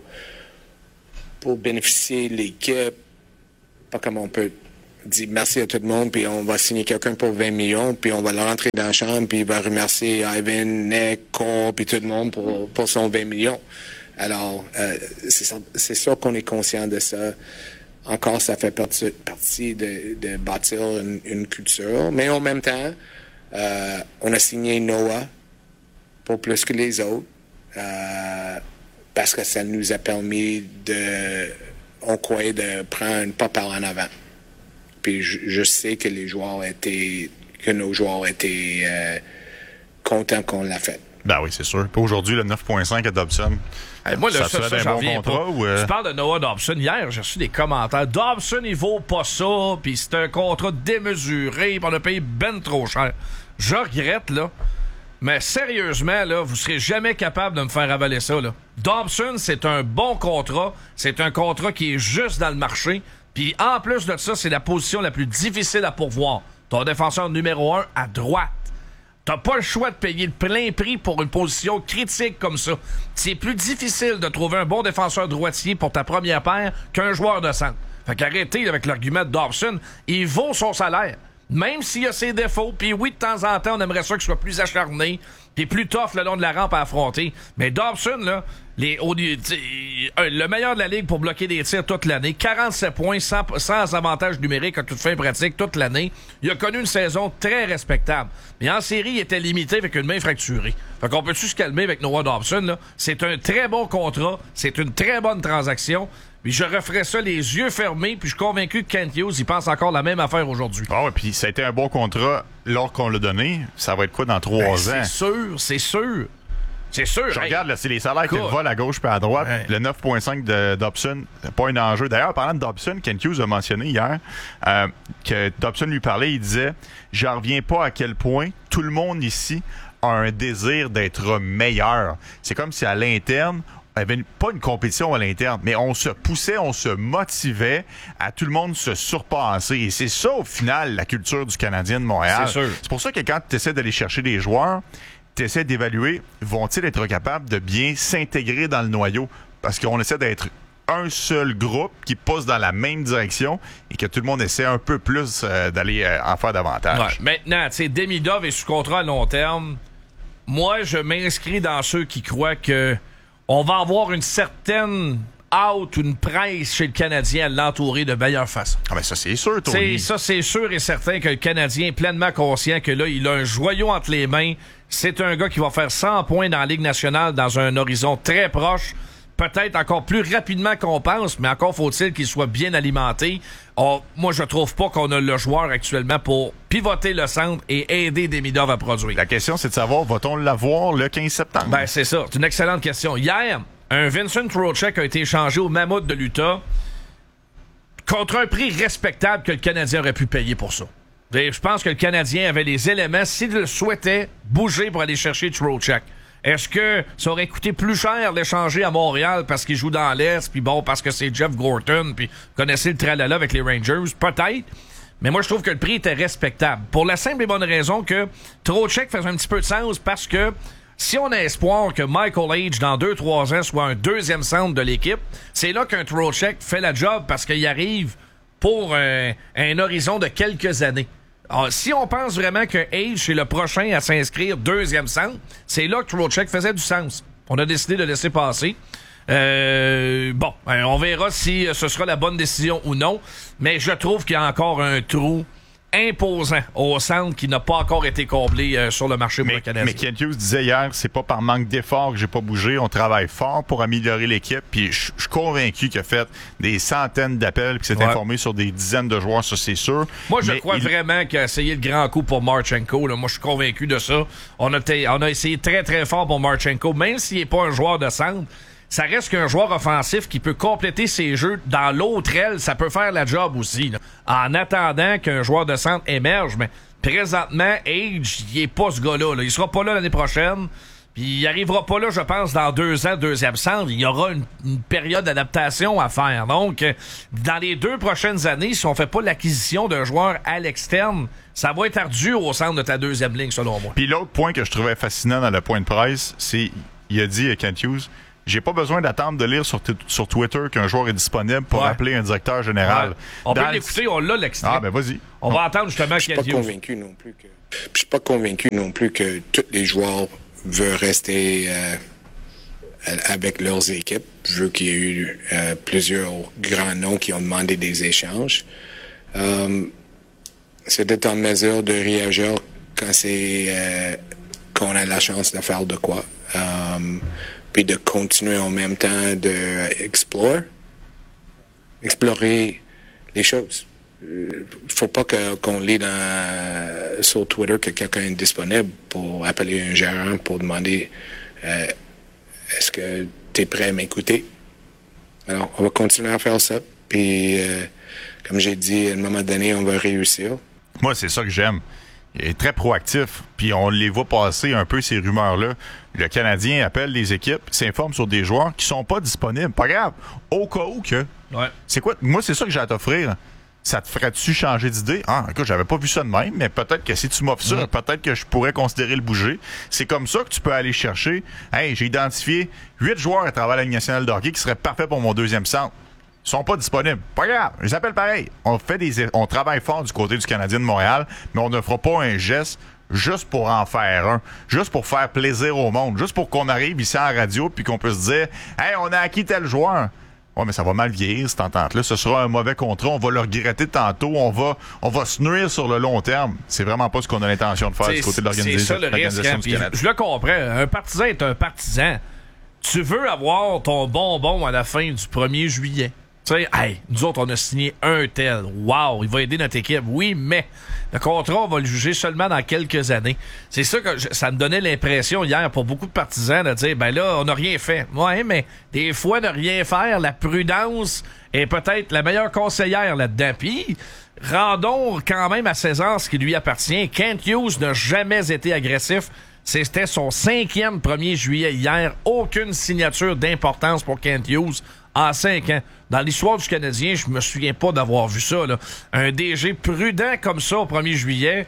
pour bénéficier de l'équipe, pas comme on peut dire merci à tout le monde, puis on va signer quelqu'un pour vingt millions, puis on va le rentrer dans la chambre, puis il va remercier Ivan, Nick, Cole, puis tout le monde pour, pour son vingt millions. Alors, euh, c'est, ça, c'est sûr qu'on est conscient de ça. Encore, ça fait partie, partie de, de bâtir une, une culture. Mais en même temps, euh, on a signé Noah pour plus que les autres euh, parce que ça nous a permis de, on croyait, de prendre une pas par en avant. Puis je, je sais que les joueurs étaient, que nos joueurs étaient euh, contents qu'on l'a fait. Ben oui, c'est sûr. Puis aujourd'hui, le neuf virgule cinq à Dobson. Hey, moi, ça, ça, ça, ça j'en reviens pas. Ou euh... Tu parles de Noah Dobson. Hier, j'ai reçu des commentaires. Dobson, il vaut pas ça, puis c'est un contrat démesuré, puis on a payé ben trop cher. Je regrette, là. Mais sérieusement, là, vous serez jamais capable de me faire avaler ça, là. Dobson, c'est un bon contrat. C'est un contrat qui est juste dans le marché. Puis en plus de ça, c'est la position la plus difficile à pourvoir. Ton défenseur numéro un à droite. T'as pas le choix de payer le plein prix pour une position critique comme ça. C'est plus difficile de trouver un bon défenseur droitier pour ta première paire qu'un joueur de centre. Fait qu'arrêtez avec l'argument de Dobson. Il vaut son salaire. Même s'il a ses défauts, puis oui, de temps en temps, on aimerait ça qu'il soit plus acharné, puis plus tough le long de la rampe à affronter. Mais Dobson, là, les, au, le meilleur de la ligue pour bloquer des tirs toute l'année, quarante-sept points sans, sans avantage numérique à toute fin pratique toute l'année. Il a connu une saison très respectable. Mais en série, il était limité avec une main fracturée. Fait qu'on peut-tu se calmer avec Noah Dobson, là? C'est un très bon contrat, c'est une très bonne transaction. Puis je referais ça les yeux fermés, puis je suis convaincu que Kent Hughes, il pense encore la même affaire aujourd'hui. Ah ouais, puis ça a été un bon contrat lors qu'on l'a donné. Ça va être quoi dans trois ben, ans? C'est sûr, c'est sûr. C'est sûr. Je hey, regarde, là, c'est les salaires qui volent à gauche puis à droite. Hey. Le neuf virgule cinq de Dobson, pas un enjeu. D'ailleurs, parlant de Dobson, Kent Hughes a mentionné hier euh, que Dobson lui parlait, il disait « J'en reviens pas à quel point tout le monde ici a un désir d'être meilleur. » C'est comme si à l'interne, il n'y avait pas une compétition à l'interne, mais on se poussait, on se motivait à tout le monde se surpasser. Et c'est ça, au final, la culture du Canadien de Montréal. C'est sûr. C'est pour ça que quand tu essaies d'aller chercher des joueurs, tu essaies d'évaluer, vont-ils être capables de bien s'intégrer dans le noyau? Parce qu'on essaie d'être un seul groupe qui pousse dans la même direction et que tout le monde essaie un peu plus euh, d'aller euh, en faire davantage. Ouais. Maintenant, tu sais, Demidov est sous contrat à long terme. Moi, je m'inscris dans ceux qui croient que on va avoir une certaine out ou une presse chez le Canadien à l'entourer de meilleure façon. Ah ben ça, c'est sûr, Tony. C'est, ça, c'est sûr et certain que le Canadien est pleinement conscient que là, il a un joyau entre les mains. C'est un gars qui va faire cent points dans la Ligue nationale dans un horizon très proche. Peut-être encore plus rapidement qu'on pense, mais encore faut-il qu'il soit bien alimenté. Oh, moi, je trouve pas qu'on a le joueur actuellement pour pivoter le centre et aider Demidov à produire. La question, c'est de savoir, va-t-on l'avoir le quinze septembre? Ben, c'est ça. C'est une excellente question. Hier, un Vincent Trocheck a été échangé au Mammouth de l'Utah contre un prix respectable que le Canadien aurait pu payer pour ça. Et je pense que le Canadien avait les éléments, s'il le souhaitait, bouger pour aller chercher Trocheck. Est-ce que ça aurait coûté plus cher l'échanger à Montréal parce qu'il joue dans l'Est, puis bon, parce que c'est Jeff Gorton, puis vous connaissez le tralala avec les Rangers? Peut-être. Mais moi, je trouve que le prix était respectable. Pour la simple et bonne raison que Trocheck faisait un petit peu de sens parce que si on a espoir que Michael Age, dans deux trois ans, soit un deuxième centre de l'équipe, c'est là qu'un Trocheck fait la job parce qu'il arrive pour un, un horizon de quelques années. Alors, si on pense vraiment que Age est le prochain à s'inscrire deuxième centre, c'est là que Trocheck faisait du sens. On a décidé de laisser passer. Euh, bon, on verra si ce sera la bonne décision ou non, mais je trouve qu'il y a encore un trou imposant au centre qui n'a pas encore été comblé euh, sur le marché pour le Canadien. Mais Kent Hughes disait hier, c'est pas par manque d'effort que j'ai pas bougé. On travaille fort pour améliorer l'équipe. Puis je suis convaincu qu'il a fait des centaines d'appels puis s'est Ouais. informé sur des dizaines de joueurs, ça c'est sûr. Moi, je Mais crois il... vraiment qu'il a essayé le grand coup pour Marchenko. Là. Moi, je suis convaincu de ça. On a, t- on a essayé très, très fort pour Marchenko. Même s'il n'est pas un joueur de centre, ça reste qu'un joueur offensif qui peut compléter ses jeux dans l'autre aile. Ça peut faire la job aussi. Là. En attendant qu'un joueur de centre émerge. Mais présentement, Age, il n'est pas ce gars-là. Là. Il sera pas là l'année prochaine. Puis il arrivera pas là, je pense, dans deux ans, deuxième centre. Il y aura une, une période d'adaptation à faire. Donc, euh, dans les deux prochaines années, si on fait pas l'acquisition d'un joueur à l'externe, ça va être ardu au centre de ta deuxième ligne, selon moi. Puis l'autre point que je trouvais fascinant dans le point de presse, c'est, il a dit, Kent Hughes, j'ai pas besoin d'attendre de lire sur, t- sur Twitter qu'un joueur est disponible pour Ouais. appeler un directeur général. Ouais. On Dans peut l'écouter, on l'a l'extrait. Ah, ben vas-y. On va entendre justement Je suis Kent pas Hughes. convaincu non plus que. Je suis pas convaincu non plus que tous les joueurs veulent rester euh, avec leurs équipes. Je veux qu'il y ait eu euh, plusieurs grands noms qui ont demandé des échanges. Euh, c'est d'être en mesure de réagir quand c'est euh, qu'on a la chance de faire de quoi. Euh, puis de continuer en même temps de explorer, explorer les choses. Il faut pas que, qu'on lit dans, sur Twitter que quelqu'un est disponible pour appeler un gérant pour demander euh, est-ce que tu es prêt à m'écouter? Alors, on va continuer à faire ça. Puis, euh, comme j'ai dit, à un moment donné, on va réussir. Moi, c'est ça que j'aime. Il est très proactif, puis on les voit passer un peu ces rumeurs-là. Le Canadien appelle les équipes, s'informe sur des joueurs qui sont pas disponibles. Pas grave. Au cas où que. Ouais. C'est quoi? Moi, c'est ça que j'ai à t'offrir. Ça te ferait-tu changer d'idée? Ah, écoute, j'avais pas vu ça de même, mais peut-être que si tu m'offres ça, Mm. peut-être que je pourrais considérer le bouger. C'est comme ça que tu peux aller chercher. Hey, j'ai identifié huit joueurs à travers la Ligue nationale de hockey qui seraient parfaits pour mon deuxième centre. Ils sont pas disponibles. Pas grave, je les appelle pareil. On fait des, on travaille fort du côté du Canadien de Montréal, mais on ne fera pas un geste juste pour en faire un, juste pour faire plaisir au monde, juste pour qu'on arrive ici en radio puis qu'on puisse dire « Hey, on a acquis tel joueur ». Ouais, mais ça va mal vieillir, cette entente-là. Ce sera un mauvais contrat. On va le regretter tantôt. On va, on va se nuire sur le long terme. C'est vraiment pas ce qu'on a l'intention de faire C'est- du côté de l'organisation, C'est ça le risque. l'organisation Hein, du puis Canada. je le comprends. Un partisan est un partisan. Tu veux avoir ton bonbon à la fin du premier juillet. Tu sais, hey, nous autres, on a signé un tel. Wow, il va aider notre équipe. Oui, mais le contrat, on va le juger seulement dans quelques années. C'est ça que je- ça me donnait l'impression hier pour beaucoup de partisans de dire, ben là, on n'a rien fait. Ouais, mais des fois, ne rien faire, la prudence est peut-être la meilleure conseillère là-dedans. Puis, rendons quand même à César ce qui lui appartient. Kent Hughes n'a jamais été agressif. C'était son cinquième premier juillet hier. Aucune signature d'importance pour Kent Hughes en cinq ans. Dans l'histoire du Canadien, je me souviens pas d'avoir vu ça. Là. Un D G prudent comme ça au premier juillet.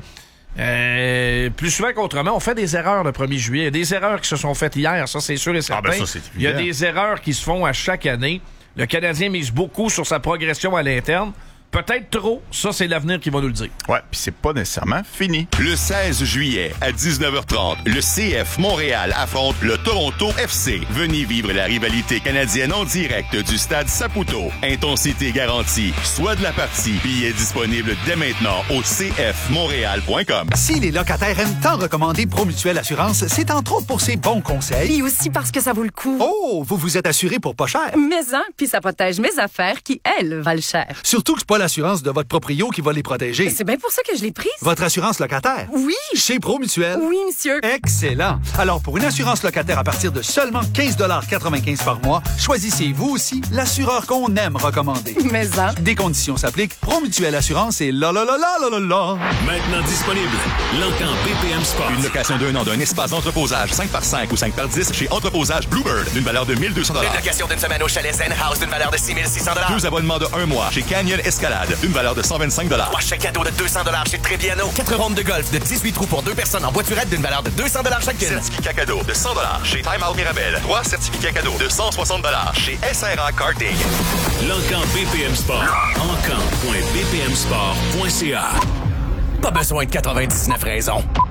Euh, plus souvent qu'autrement, on fait des erreurs le premier juillet. Il y a des erreurs qui se sont faites hier, ça c'est sûr et certain. ben ça, c'est Il y a évident. des erreurs qui se font à chaque année. Le Canadien mise beaucoup sur sa progression à l'interne. Peut-être trop, ça c'est l'avenir qui va nous le dire. Ouais, puis c'est pas nécessairement fini. Le seize juillet à dix-neuf heures trente, le C F Montréal affronte le Toronto F C. Venez vivre la rivalité canadienne en direct du stade Saputo. Intensité garantie. Soit de la partie. Billets disponibles dès maintenant au c f montréal point com. Si les locataires aiment tant recommander Promutuelle Assurance, c'est entre autres pour ses bons conseils. Et aussi parce que ça vaut le coup. Oh, vous vous êtes assuré pour pas cher. Mais hein, puis ça protège mes affaires qui, elles, valent cher. Surtout que c'est pas l'assurance de votre proprio qui va les protéger. C'est bien pour ça que je l'ai prise. Votre assurance locataire. Oui. Chez Promutuelle. Oui, monsieur. Excellent. Alors, pour une assurance locataire à partir de seulement quinze quatre-vingt-quinze par mois, choisissez vous aussi l'assureur qu'on aime recommander. Mais hein. Des conditions s'appliquent. Promutuelle Assurance et la la la la la la la. Maintenant disponible, L'Encan B P M Sport. Une location d'un an d'un espace d'entreposage cinq par cinq ou cinq par dix chez Entreposage Bluebird d'une valeur de mille deux cents dollars. Une location d'une semaine au chalet Zen House d'une valeur de six mille six cents dollars. Deux abonnements de un mois chez Canyon Escalade d'une valeur de cent vingt-cinq dollars. Trois chèques cadeaux de deux cents dollars chez Treviano. Quatre rondes de golf de dix-huit trous pour deux personnes en voiturette d'une valeur de deux cents dollars chacune. Certificat cadeau de cent dollars chez Time Out Mirabel. Trois certificats cadeaux de cent soixante dollars chez S R A Karting. L'Encan B P M Sport. encan point b p m sport point c a. Pas besoin de quatre-vingt-dix-neuf raisons.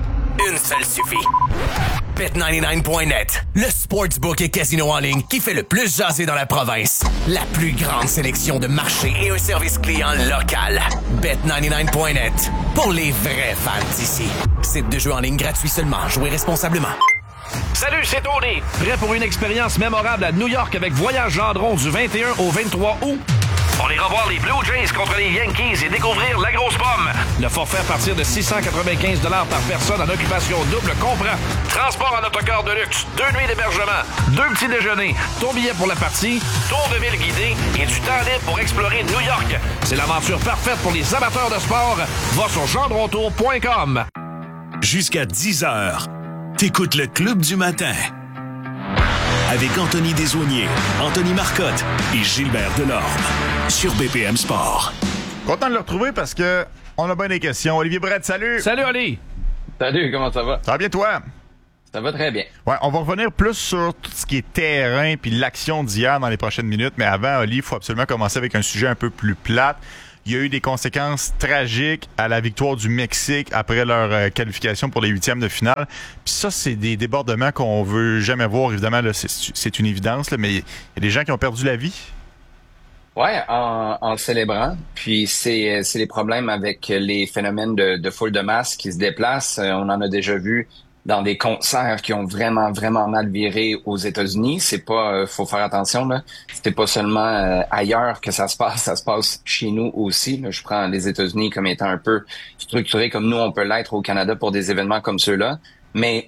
Une seule suffit. Bet quatre-vingt-dix-neuf point net, le sportsbook et casino en ligne qui fait le plus jaser dans la province. La plus grande sélection de marchés et un service client local. Bet quatre-vingt-dix-neuf point net, pour les vrais fans d'ici. Site de jeu en ligne gratuit seulement. Jouez responsablement. Salut, c'est Tony. Prêt pour une expérience mémorable à New York avec Voyage Gendron du vingt et un au vingt-trois août? On ira voir les Blue Jays contre les Yankees et découvrir la grosse pomme. Le forfait à partir de six cent quatre-vingt-quinze dollars par personne en occupation double comprend transport en autocar de luxe, deux nuits d'hébergement, deux petits déjeuners, ton billet pour la partie, tour de ville guidé et du temps libre pour explorer New York. C'est l'aventure parfaite pour les amateurs de sport. Va sur gendrontour point com. Jusqu'à dix heures, t'écoutes le Club du matin. Avec Anthony Desaulniers, Anthony Marcotte et Gilbert Delorme sur B P M Sport. Content de le retrouver parce que on a bien des questions. Olivier Brett, salut! Salut, Oli! Salut, comment ça va? Ça va bien, toi? Ça va très bien. Ouais, on va revenir plus sur tout ce qui est terrain puis l'action d'hier dans les prochaines minutes. Mais avant, Oli, il faut absolument commencer avec un sujet un peu plus plate. Il y a eu des conséquences tragiques à la victoire du Mexique après leur euh, qualification pour les huitièmes de finale. Puis ça, c'est des débordements qu'on veut jamais voir. Évidemment, là, c'est, c'est une évidence, là, mais il y a des gens qui ont perdu la vie. Ouais, en, en célébrant. Puis c'est, c'est les problèmes avec les phénomènes de, de foule de masse qui se déplacent. On en a déjà vu dans des concerts qui ont vraiment, vraiment mal viré aux États-Unis. C'est pas, euh, faut faire attention, là. C'était pas seulement euh, ailleurs que ça se passe, ça se passe chez nous aussi. Là. Je prends les États-Unis comme étant un peu structurés comme nous, on peut l'être au Canada pour des événements comme ceux-là. Mais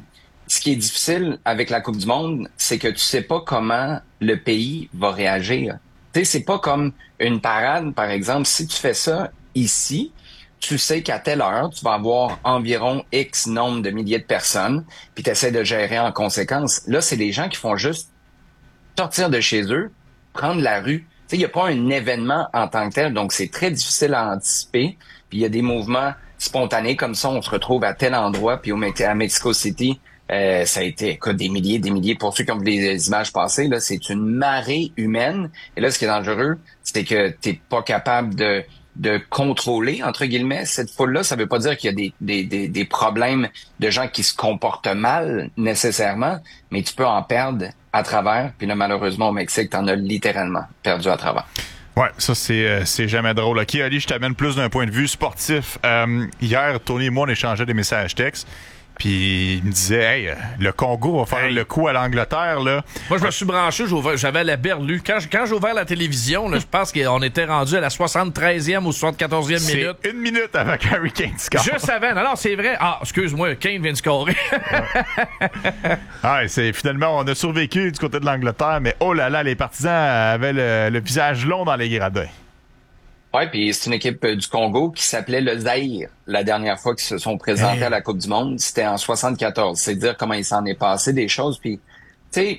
ce qui est difficile avec la Coupe du Monde, c'est que tu sais pas comment le pays va réagir. Tu sais, c'est pas comme une parade, par exemple. Si tu fais ça ici, tu sais qu'à telle heure, tu vas avoir environ X nombre de milliers de personnes, puis tu essaies de gérer en conséquence. Là, c'est des gens qui font juste sortir de chez eux, prendre la rue. Tu sais, il n'y a pas un événement en tant que tel, donc c'est très difficile à anticiper. Puis il y a des mouvements spontanés comme ça, on se retrouve à tel endroit, puis au à Mexico City, euh, ça a été écoute, des milliers, des milliers. Pour ceux qui ont vu les images passées, là, c'est une marée humaine. Et là, ce qui est dangereux, c'est que t'es pas capable de de contrôler, entre guillemets, cette foule-là. Ça veut pas dire qu'il y a des, des, des, des problèmes de gens qui se comportent mal, nécessairement, mais tu peux en perdre à travers. Puis là, malheureusement, au Mexique, t'en as littéralement perdu à travers. Ouais, ça, c'est, euh, c'est jamais drôle. OK, Ali, je t'amène plus d'un point de vue sportif. Euh, hier, Tony et moi, on échangeait des messages textes. Puis il me disait, hey, le Congo va faire hey. le coup à l'Angleterre, là. Moi, je me suis branché, j'avais la berlue. Quand, quand j'ai ouvert la télévision, là, je pense qu'on était rendu à la soixante-treizième ou soixante-quatorzième c'est minute. Une minute avant qu'Harry Kane score. Je savais. Non, non, c'est vrai. Ah, excuse-moi, Kane vient de scorer. ouais. ah, c'est, finalement, on a survécu du côté de l'Angleterre, mais oh là là, les partisans avaient le, le visage long dans les gradins. Ouais, puis c'est une équipe du Congo qui s'appelait le Zaïre la dernière fois qu'ils se sont présentés hey. à la Coupe du Monde. C'était en soixante-quatorze. C'est dire comment il s'en est passé des choses. Puis, tu sais,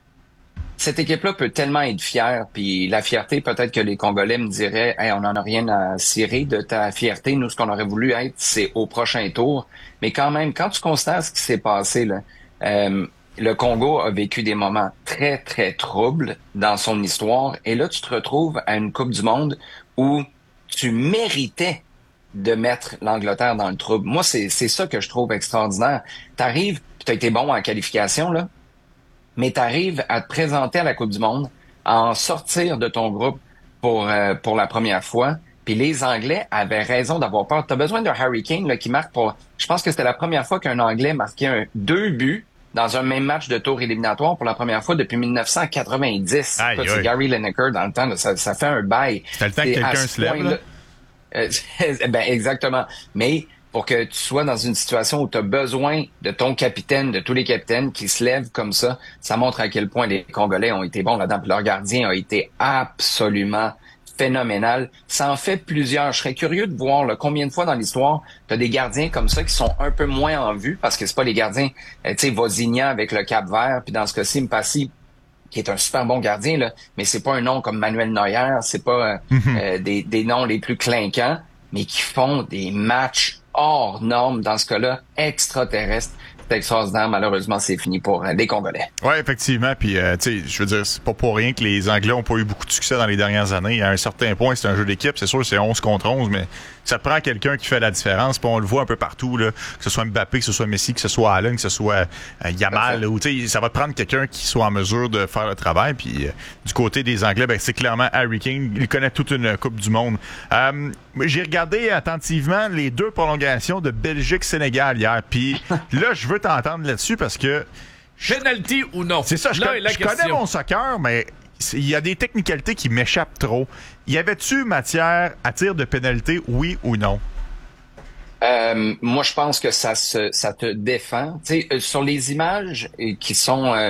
cette équipe-là peut tellement être fière. Puis la fierté, peut-être que les Congolais me diraient, hey, on n'en a rien à cirer de ta fierté. Nous, ce qu'on aurait voulu être, c'est au prochain tour. Mais quand même, quand tu constates ce qui s'est passé, là, euh, le Congo a vécu des moments très, très troubles dans son histoire. Et là, tu te retrouves à une Coupe du Monde où tu méritais de mettre l'Angleterre dans le trouble. Moi, c'est, c'est ça que je trouve extraordinaire. T'arrives, tu as été bon en qualification, là, mais t'arrives à te présenter à la Coupe du Monde, à en sortir de ton groupe pour euh, pour la première fois. Puis les Anglais avaient raison d'avoir peur. T'as besoin de Harry Kane là, qui marque pour... Je pense que c'était la première fois qu'un Anglais marquait un, deux buts dans un même match de tour éliminatoire pour la première fois depuis dix-neuf cent quatre-vingt-dix. Aïe, aïe. C'est Gary Lineker dans le temps, là, ça, ça fait un bail. C'était le temps que quelqu'un se lève, là? Euh, ben, exactement. Mais pour que tu sois dans une situation où tu as besoin de ton capitaine, de tous les capitaines qui se lèvent comme ça, ça montre à quel point les Congolais ont été bons là-dedans. Puis leur gardien a été absolument phénoménal. Ça en fait plusieurs. Je serais curieux de voir là, combien de fois dans l'histoire tu as des gardiens comme ça qui sont un peu moins en vue, parce que c'est pas les gardiens, euh, tu sais, Vozinha avec le Cap-Vert, puis dans ce cas-ci, Mpassi, qui est un super bon gardien, là, mais c'est pas un nom comme Manuel Neuer, c'est pas euh, mm-hmm. euh, des, des noms les plus clinquants, mais qui font des matchs hors norme dans ce cas-là, extraterrestre. C'est extraordinaire. Malheureusement, c'est fini pour euh, les Congolais. Oui, effectivement. Puis, euh, tu sais, je veux dire, c'est pas pour rien que les Anglais ont pas eu beaucoup de succès dans les dernières années. À un certain point, c'est un jeu d'équipe. C'est sûr, c'est onze contre onze, mais ça te prend quelqu'un qui fait la différence. Puis on le voit un peu partout, là, que ce soit Mbappé, que ce soit Messi, que ce soit Allen, que ce soit euh, Yamal. Ou, tu sais, ça va te prendre quelqu'un qui soit en mesure de faire le travail. Puis, euh, du côté des Anglais, ben, c'est clairement Harry Kane. Il connaît toute une Coupe du Monde. Euh, j'ai regardé attentivement les deux prolongations de Belgique-Sénégal hier. Puis là, je veux t'entendre là-dessus parce que... Penalty ou non? C'est ça, je, là con- est la je question. connais mon soccer, mais il y a des technicalités qui m'échappent trop. Y avait-tu matière à tir de pénalité, oui ou non? Euh, moi, je pense que ça se, ça te défend. Tu sais, euh, sur les images euh, qui sont euh,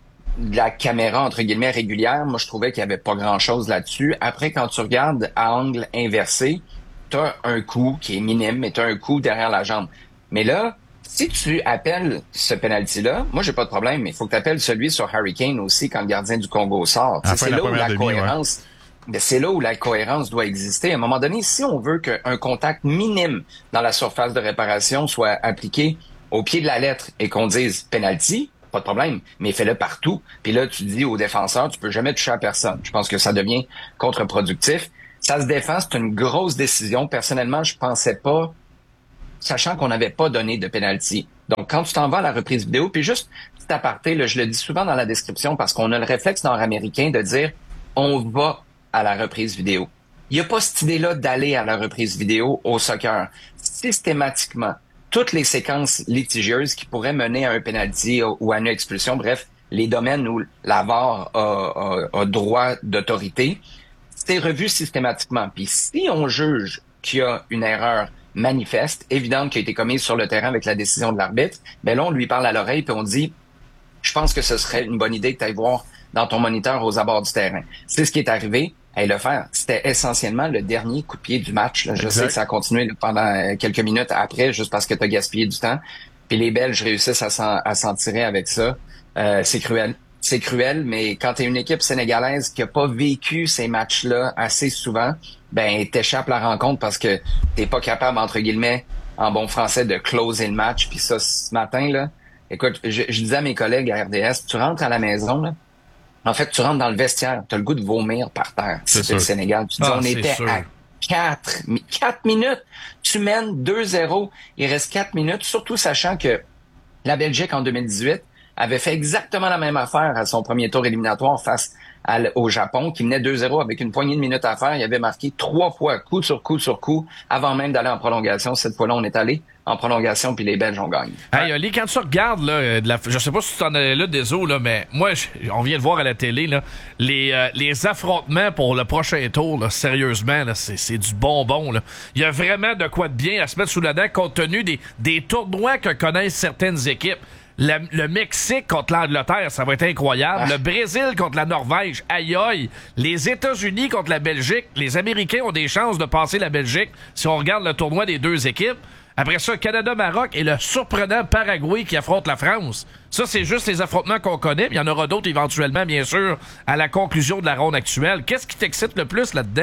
de la caméra, entre guillemets, régulière, moi, je trouvais qu'il y avait pas grand-chose là-dessus. Après, quand tu regardes à angle inversé, t'as un coup qui est minime, mais t'as un coup derrière la jambe. Mais là, si tu appelles ce penalty-là, moi, j'ai pas de problème, mais il faut que tu appelles celui sur Harry Kane aussi quand le gardien du Congo sort. À la C'est fin de la là où première la demi, cohérence... Ben, c'est là où la cohérence doit exister. À un moment donné, si on veut qu'un contact minime dans la surface de réparation soit appliqué au pied de la lettre et qu'on dise penalty, pas de problème, mais fais-le partout. Puis là, tu dis au défenseur, tu peux jamais toucher à personne. Je pense que ça devient contre-productif. Ça se défend, c'est une grosse décision. Personnellement, je pensais pas, sachant qu'on n'avait pas donné de penalty. Donc, quand tu t'en vas à la reprise vidéo, puis juste petit aparté, là, je le dis souvent dans la description parce qu'on a le réflexe nord-américain de dire on va à la reprise vidéo. Il n'y a pas cette idée-là d'aller à la reprise vidéo au soccer. Systématiquement, toutes les séquences litigieuses qui pourraient mener à un penalty ou à une expulsion, bref, les domaines où la V A R a, a, a droit d'autorité, c'est revu systématiquement. Puis si on juge qu'il y a une erreur manifeste, évidente, qui a été commise sur le terrain avec la décision de l'arbitre, ben là, on lui parle à l'oreille puis on dit « Je pense que ce serait une bonne idée que tu ailles voir dans ton moniteur aux abords du terrain. » C'est ce qui est arrivé. Hey, le faire, c'était essentiellement le dernier coup de pied du match. Là. Je Exact. sais que ça a continué pendant quelques minutes après, juste parce que tu as gaspillé du temps. Puis les Belges réussissent à s'en, à s'en tirer avec ça. Euh, c'est cruel. C'est cruel, mais quand tu es une équipe sénégalaise qui a pas vécu ces matchs-là assez souvent, ben t'échappes la rencontre parce que t'es pas capable, entre guillemets, en bon français, de closer le match. Puis ça, ce matin, là, écoute, je, je disais à mes collègues à R D S, tu rentres à la maison, là, en fait, tu rentres dans le vestiaire, tu as le goût de vomir par terre. C'est C'est le sûr. Sénégal. Tu dis, Ah, on c'est était sûr. à quatre, quatre minutes. Tu mènes deux zéro. Il reste quatre minutes, surtout sachant que la Belgique, en deux mille dix-huit, avait fait exactement la même affaire à son premier tour éliminatoire face à l- au Japon, qui menait deux zéro avec une poignée de minutes à faire. Il avait marqué trois fois, coup sur coup sur coup, avant même d'aller en prolongation. Cette fois-là, on est allé en prolongation, puis les Belges ont gagné. Hey, Ali, quand tu regardes, là, euh, de la, je sais pas si tu t'en allais là, désolé, là, mais moi, je- on vient de voir à la télé, là, les, euh, les affrontements pour le prochain tour, là, sérieusement, là, c'est, c'est du bonbon. Là. Il y a vraiment de quoi de bien à se mettre sous la dent compte tenu des, des tournois que connaissent certaines équipes. La- le Mexique contre l'Angleterre, ça va être incroyable. Ah. Le Brésil contre la Norvège, aïe aïe. Les États-Unis contre la Belgique. Les Américains ont des chances de passer la Belgique si on regarde le tournoi des deux équipes. Après ça, Canada-Maroc et le surprenant Paraguay qui affronte la France. Ça, c'est juste les affrontements qu'on connaît. Il y en aura d'autres éventuellement, bien sûr, à la conclusion de la ronde actuelle. Qu'est-ce qui t'excite le plus là-dedans?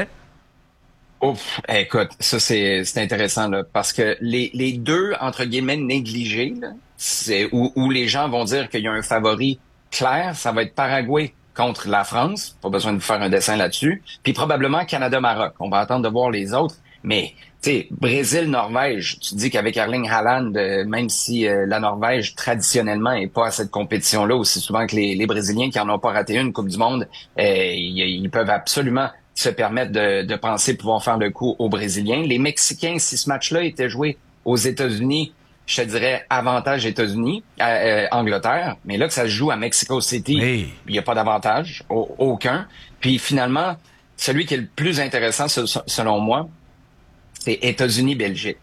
Ouf, écoute, ça c'est c'est intéressant là, parce que les les deux entre guillemets négligés, là, c'est où, où les gens vont dire qu'il y a un favori clair, ça va être Paraguay contre la France. Pas besoin de vous faire un dessin là-dessus. Puis probablement Canada-Maroc. On va attendre de voir les autres, mais tu sais, Brésil-Norvège, tu dis qu'avec Erling Haaland, euh, même si euh, la Norvège traditionnellement est pas à cette compétition-là aussi souvent que les, les Brésiliens qui en ont pas raté une Coupe du Monde, euh, ils, ils peuvent absolument se permettre de, de penser pouvoir faire le coup aux Brésiliens. Les Mexicains, si ce match-là était joué aux États-Unis, je te dirais avantage États-Unis, euh, euh, Angleterre, mais là que ça se joue à Mexico City, Hey. il n'y a pas d'avantage, au- aucun. Puis finalement, celui qui est le plus intéressant se- selon moi, c'est États-Unis-Belgique.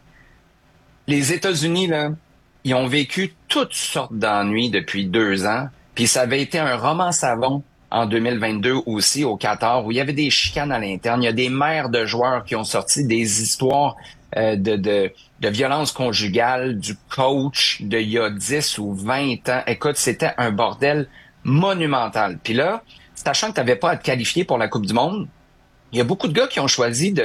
Les États-Unis, là, ils ont vécu toutes sortes d'ennuis depuis deux ans, puis ça avait été un roman savon en deux mille vingt-deux aussi au Qatar, où il y avait des chicanes à l'interne. Il y a des mères de joueurs qui ont sorti des histoires euh, de, de, de violence conjugale, du coach de il y a dix ou vingt ans. Écoute, c'était un bordel monumental. Puis là, sachant que tu n'avais pas à te qualifier pour la Coupe du Monde, il y a beaucoup de gars qui ont choisi de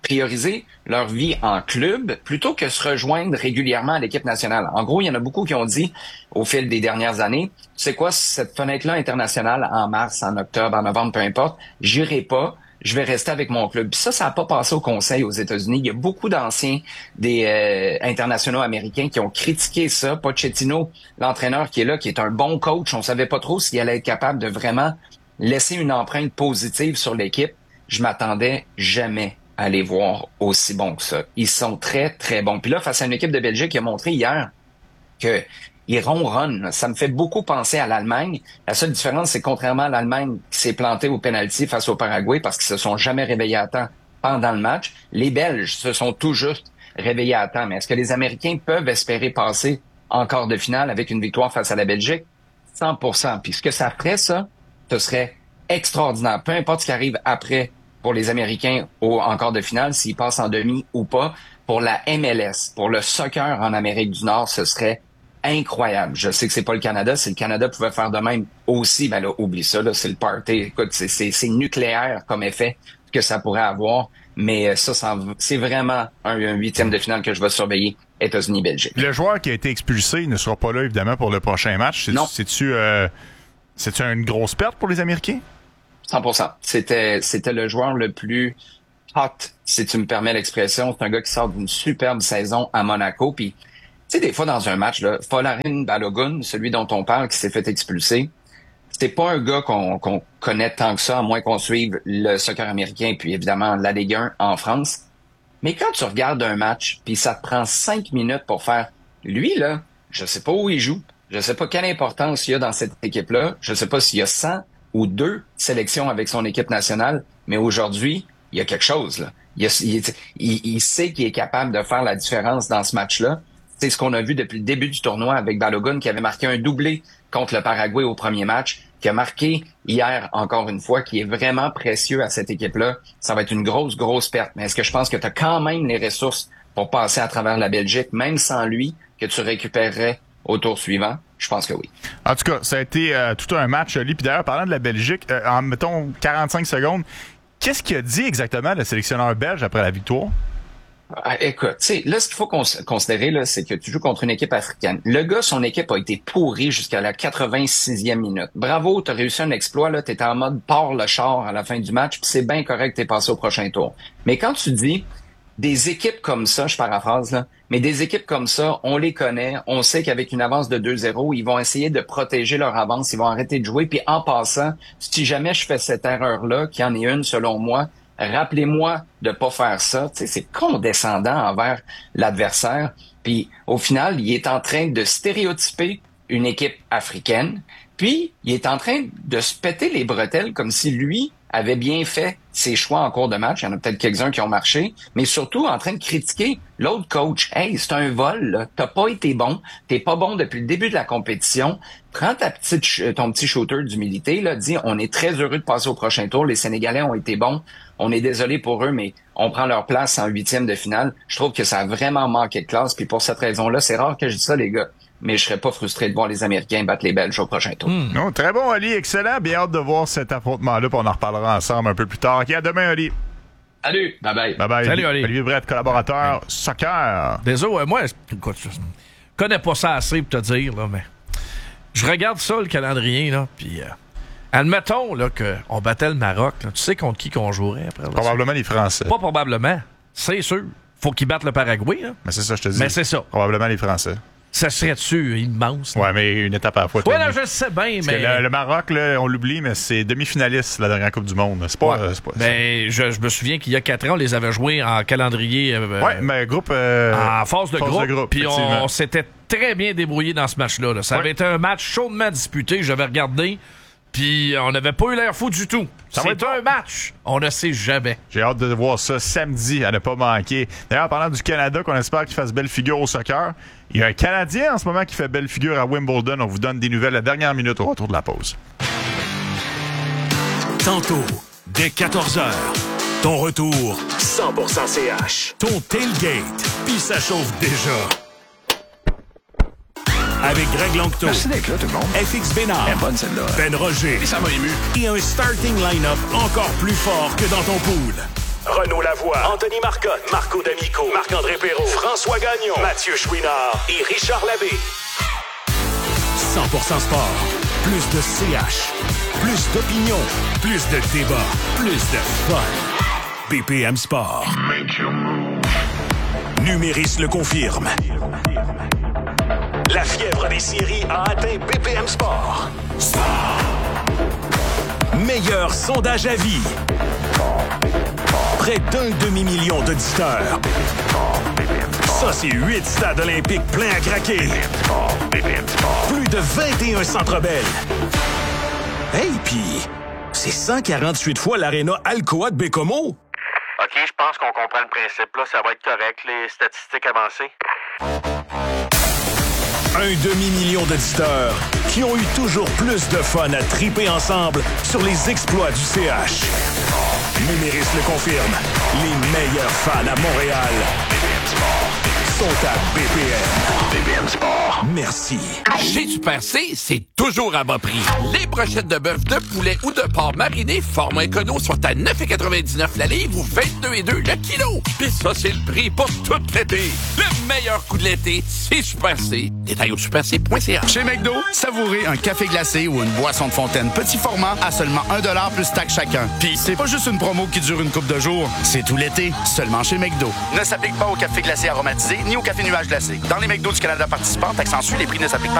prioriser leur vie en club plutôt que se rejoindre régulièrement à l'équipe nationale. En gros, il y en a beaucoup qui ont dit au fil des dernières années, c'est quoi cette fenêtre-là internationale en mars, en octobre, en novembre, peu importe, j'irai pas, je vais rester avec mon club. Puis ça, ça n'a pas passé au Conseil aux États-Unis. Il y a beaucoup d'anciens des euh, internationaux américains qui ont critiqué ça. Pochettino, l'entraîneur qui est là, qui est un bon coach, on savait pas trop s'il allait être capable de vraiment laisser une empreinte positive sur l'équipe. Je m'attendais jamais à les voir aussi bons que ça. Ils sont très, très bons. Puis là, face à une équipe de Belgique qui a montré hier que ils ronronnent. Ça me fait beaucoup penser à l'Allemagne. La seule différence, c'est contrairement à l'Allemagne qui s'est plantée au pénalty face au Paraguay parce qu'ils se sont jamais réveillés à temps pendant le match, les Belges se sont tout juste réveillés à temps. Mais est-ce que les Américains peuvent espérer passer en quart de finale avec une victoire face à la Belgique? cent pour cent. Puis ce que ça ferait, ça, ce serait extraordinaire. Peu importe ce qui arrive après pour les Américains au, en quart de finale, s'ils passent en demi ou pas, pour la M L S, pour le soccer en Amérique du Nord, ce serait incroyable. Je sais que c'est pas le Canada. Si le Canada pouvait faire de même aussi, ben là, oublie ça, là, c'est le party. Écoute, c'est, c'est, c'est nucléaire comme effet que ça pourrait avoir. Mais ça, ça c'est vraiment un, un huitième de finale que je vais surveiller, États-Unis-Belgique. Le joueur qui a été expulsé ne sera pas là, évidemment, pour le prochain match. C'est, non. C'est-tu, euh, c'est-tu une grosse perte pour les Américains? cent pour cent. C'était, c'était le joueur le plus hot, si tu me permets l'expression. C'est un gars qui sort d'une superbe saison à Monaco. Puis, tu sais, des fois, dans un match, là, Folarin Balogun, celui dont on parle, qui s'est fait expulser, c'est pas un gars qu'on, qu'on connaît tant que ça, à moins qu'on suive le soccer américain, puis évidemment la Ligue un en France. Mais quand tu regardes un match, puis ça te prend cinq minutes pour faire, lui, là, je sais pas où il joue, je sais pas quelle importance il y a dans cette équipe-là, je sais pas s'il y a cent ou deux sélections avec son équipe nationale, mais aujourd'hui, il y a quelque chose, là. Il, a, il, il, il sait qu'il est capable de faire la différence dans ce match-là. C'est ce qu'on a vu depuis le début du tournoi avec Balogun, qui avait marqué un doublé contre le Paraguay au premier match, qui a marqué hier, encore une fois, qui est vraiment précieux à cette équipe-là. Ça va être une grosse, grosse perte. Mais est-ce que je pense que tu as quand même les ressources pour passer à travers la Belgique, même sans lui, que tu récupérerais au tour suivant? Je pense que oui. En tout cas, ça a été euh, tout un match. Puis d'ailleurs, parlant de la Belgique, euh, en mettons quarante-cinq secondes, qu'est-ce qu'il a dit exactement le sélectionneur belge après la victoire? Ah, écoute, tu sais, là, ce qu'il faut cons- considérer, là, c'est que tu joues contre une équipe africaine. Le gars, son équipe a été pourrie jusqu'à la quatre-vingt-sixième minute. Bravo, t'as réussi un exploit, là, t'étais en mode pars le char à la fin du match, puis c'est bien correct, t'es passé au prochain tour. Mais quand tu dis des équipes comme ça, je paraphrase, là, mais des équipes comme ça, on les connaît, on sait qu'avec une avance de deux zéro, ils vont essayer de protéger leur avance, ils vont arrêter de jouer, puis en passant, si jamais je fais cette erreur-là, qui en est une selon moi, rappelez-moi de pas faire ça. Tu sais, c'est condescendant envers l'adversaire. Puis au final, il est en train de stéréotyper une équipe africaine. Puis il est en train de se péter les bretelles comme si lui avait bien fait ses choix en cours de match. Il y en a peut-être quelques-uns qui ont marché, mais surtout en train de critiquer l'autre coach. Hey, c'est un vol, là. T'as pas été bon. T'es pas bon depuis le début de la compétition. Prends ta petite, ton petit shooter d'humilité, là. Dis, on est très heureux de passer au prochain tour. Les Sénégalais ont été bons. On est désolé pour eux, mais on prend leur place en huitième de finale. Je trouve que ça a vraiment manqué de classe. Puis pour cette raison-là, c'est rare que je dise ça, les gars. Mais je serais pas frustré de voir les Américains battre les Belges au prochain tour. Mmh. Non, très bon, Ali. Excellent. Bien hâte de voir cet affrontement-là. Puis on en reparlera ensemble un peu plus tard. OK, à demain, Ali. Salut. Bye-bye. Bye-bye. Salut, Ali. Olivier Brett, collaborateur ouais. soccer. Désolé, euh, moi, écoute, je connais pas ça assez pour te dire, là, mais je regarde ça, le calendrier, là, puis euh, admettons là, qu'on battait le Maroc. Là, tu sais contre qui qu'on jouerait après? Là, probablement les Français. Pas probablement. C'est sûr. Faut qu'ils battent le Paraguay. Là. Mais c'est ça, je te dis. Mais c'est ça. Probablement les Français. Ça serait-tu immense? Là? Ouais, mais une étape à la fois. Ouais, là, je sais bien, mais. Le, le Maroc, là, on l'oublie, mais c'est demi-finaliste la dernière Coupe du Monde. C'est pas. Ouais. Euh, c'est pas ben, je, je me souviens qu'il y a quatre ans, on les avait joués en calendrier. Euh, ouais, mais groupe. Euh, en phase de phase groupe. De groupe puis on, on s'était très bien débrouillé dans ce match-là. Là. Ça ouais. avait été un match chaudement disputé. J'avais regardé. Puis on n'avait pas eu l'air fou du tout. Ça c'est un match. On ne sait jamais. J'ai hâte de voir ça samedi, à ne pas manquer. D'ailleurs, parlant du Canada, qu'on espère qu'il fasse belle figure au soccer, il y a un Canadien en ce moment qui fait belle figure à Wimbledon. On vous donne des nouvelles à la dernière minute au retour de la pause. Tantôt, dès quatorze heures, ton retour cent pour cent C H. Ton tailgate, puis ça chauffe déjà. Avec Greg Longto, merci d'être là, tout le monde. F X Bénard, elle est bonne celle-là. Ben Roger, et ça m'a ému. Et un starting line-up encore plus fort que dans ton pool. Renaud Lavoie, Anthony Marcotte, Marco D'Amico, Marc-André Perrault, François Gagnon, Mathieu Chouinard et Richard Labbé. cent pour cent sport. Plus de C H. Plus d'opinion. Plus de débat. Plus de fun. B P M Sport. Numéris le confirme. La fièvre des séries a atteint B P M Sport. Sport. Meilleur sondage à vie. Près d'un demi-million d'auditeurs. Ça, c'est huit stades olympiques pleins à craquer. Plus de vingt et un centres belles. Hey, pis c'est cent quarante-huit fois l'aréna Alcoa de Bécomo. OK, je pense qu'on comprend le principe. Là, ça va être correct, les statistiques avancées. Un demi-million d'auditeurs qui ont eu toujours plus de fun à triper ensemble sur les exploits du C H. Numéris le confirme. Les meilleurs fans à Montréal sont à B P M. B P M Sport. Merci. Chez Super C, c'est toujours à bas prix. Les brochettes de bœuf, de poulet ou de porc mariné format écono sont à neuf virgule quatre-vingt-dix-neuf la livre ou vingt-deux virgule deux le kilo. Puis ça, c'est le prix pour tout l'été. Le meilleur coup de l'été, c'est Super C. Détail au super c point c a. Chez McDo, savourez un café glacé ou une boisson de fontaine petit format à seulement un dollar plus taxe chacun. Puis c'est pas juste une promo qui dure une couple de jours, c'est tout l'été, seulement chez McDo. Ne s'applique pas au café glacé aromatisé ni au café nuage glacé. Dans les McDo du Canada participants, taxe en suit, les prix ne s'appliquent pas.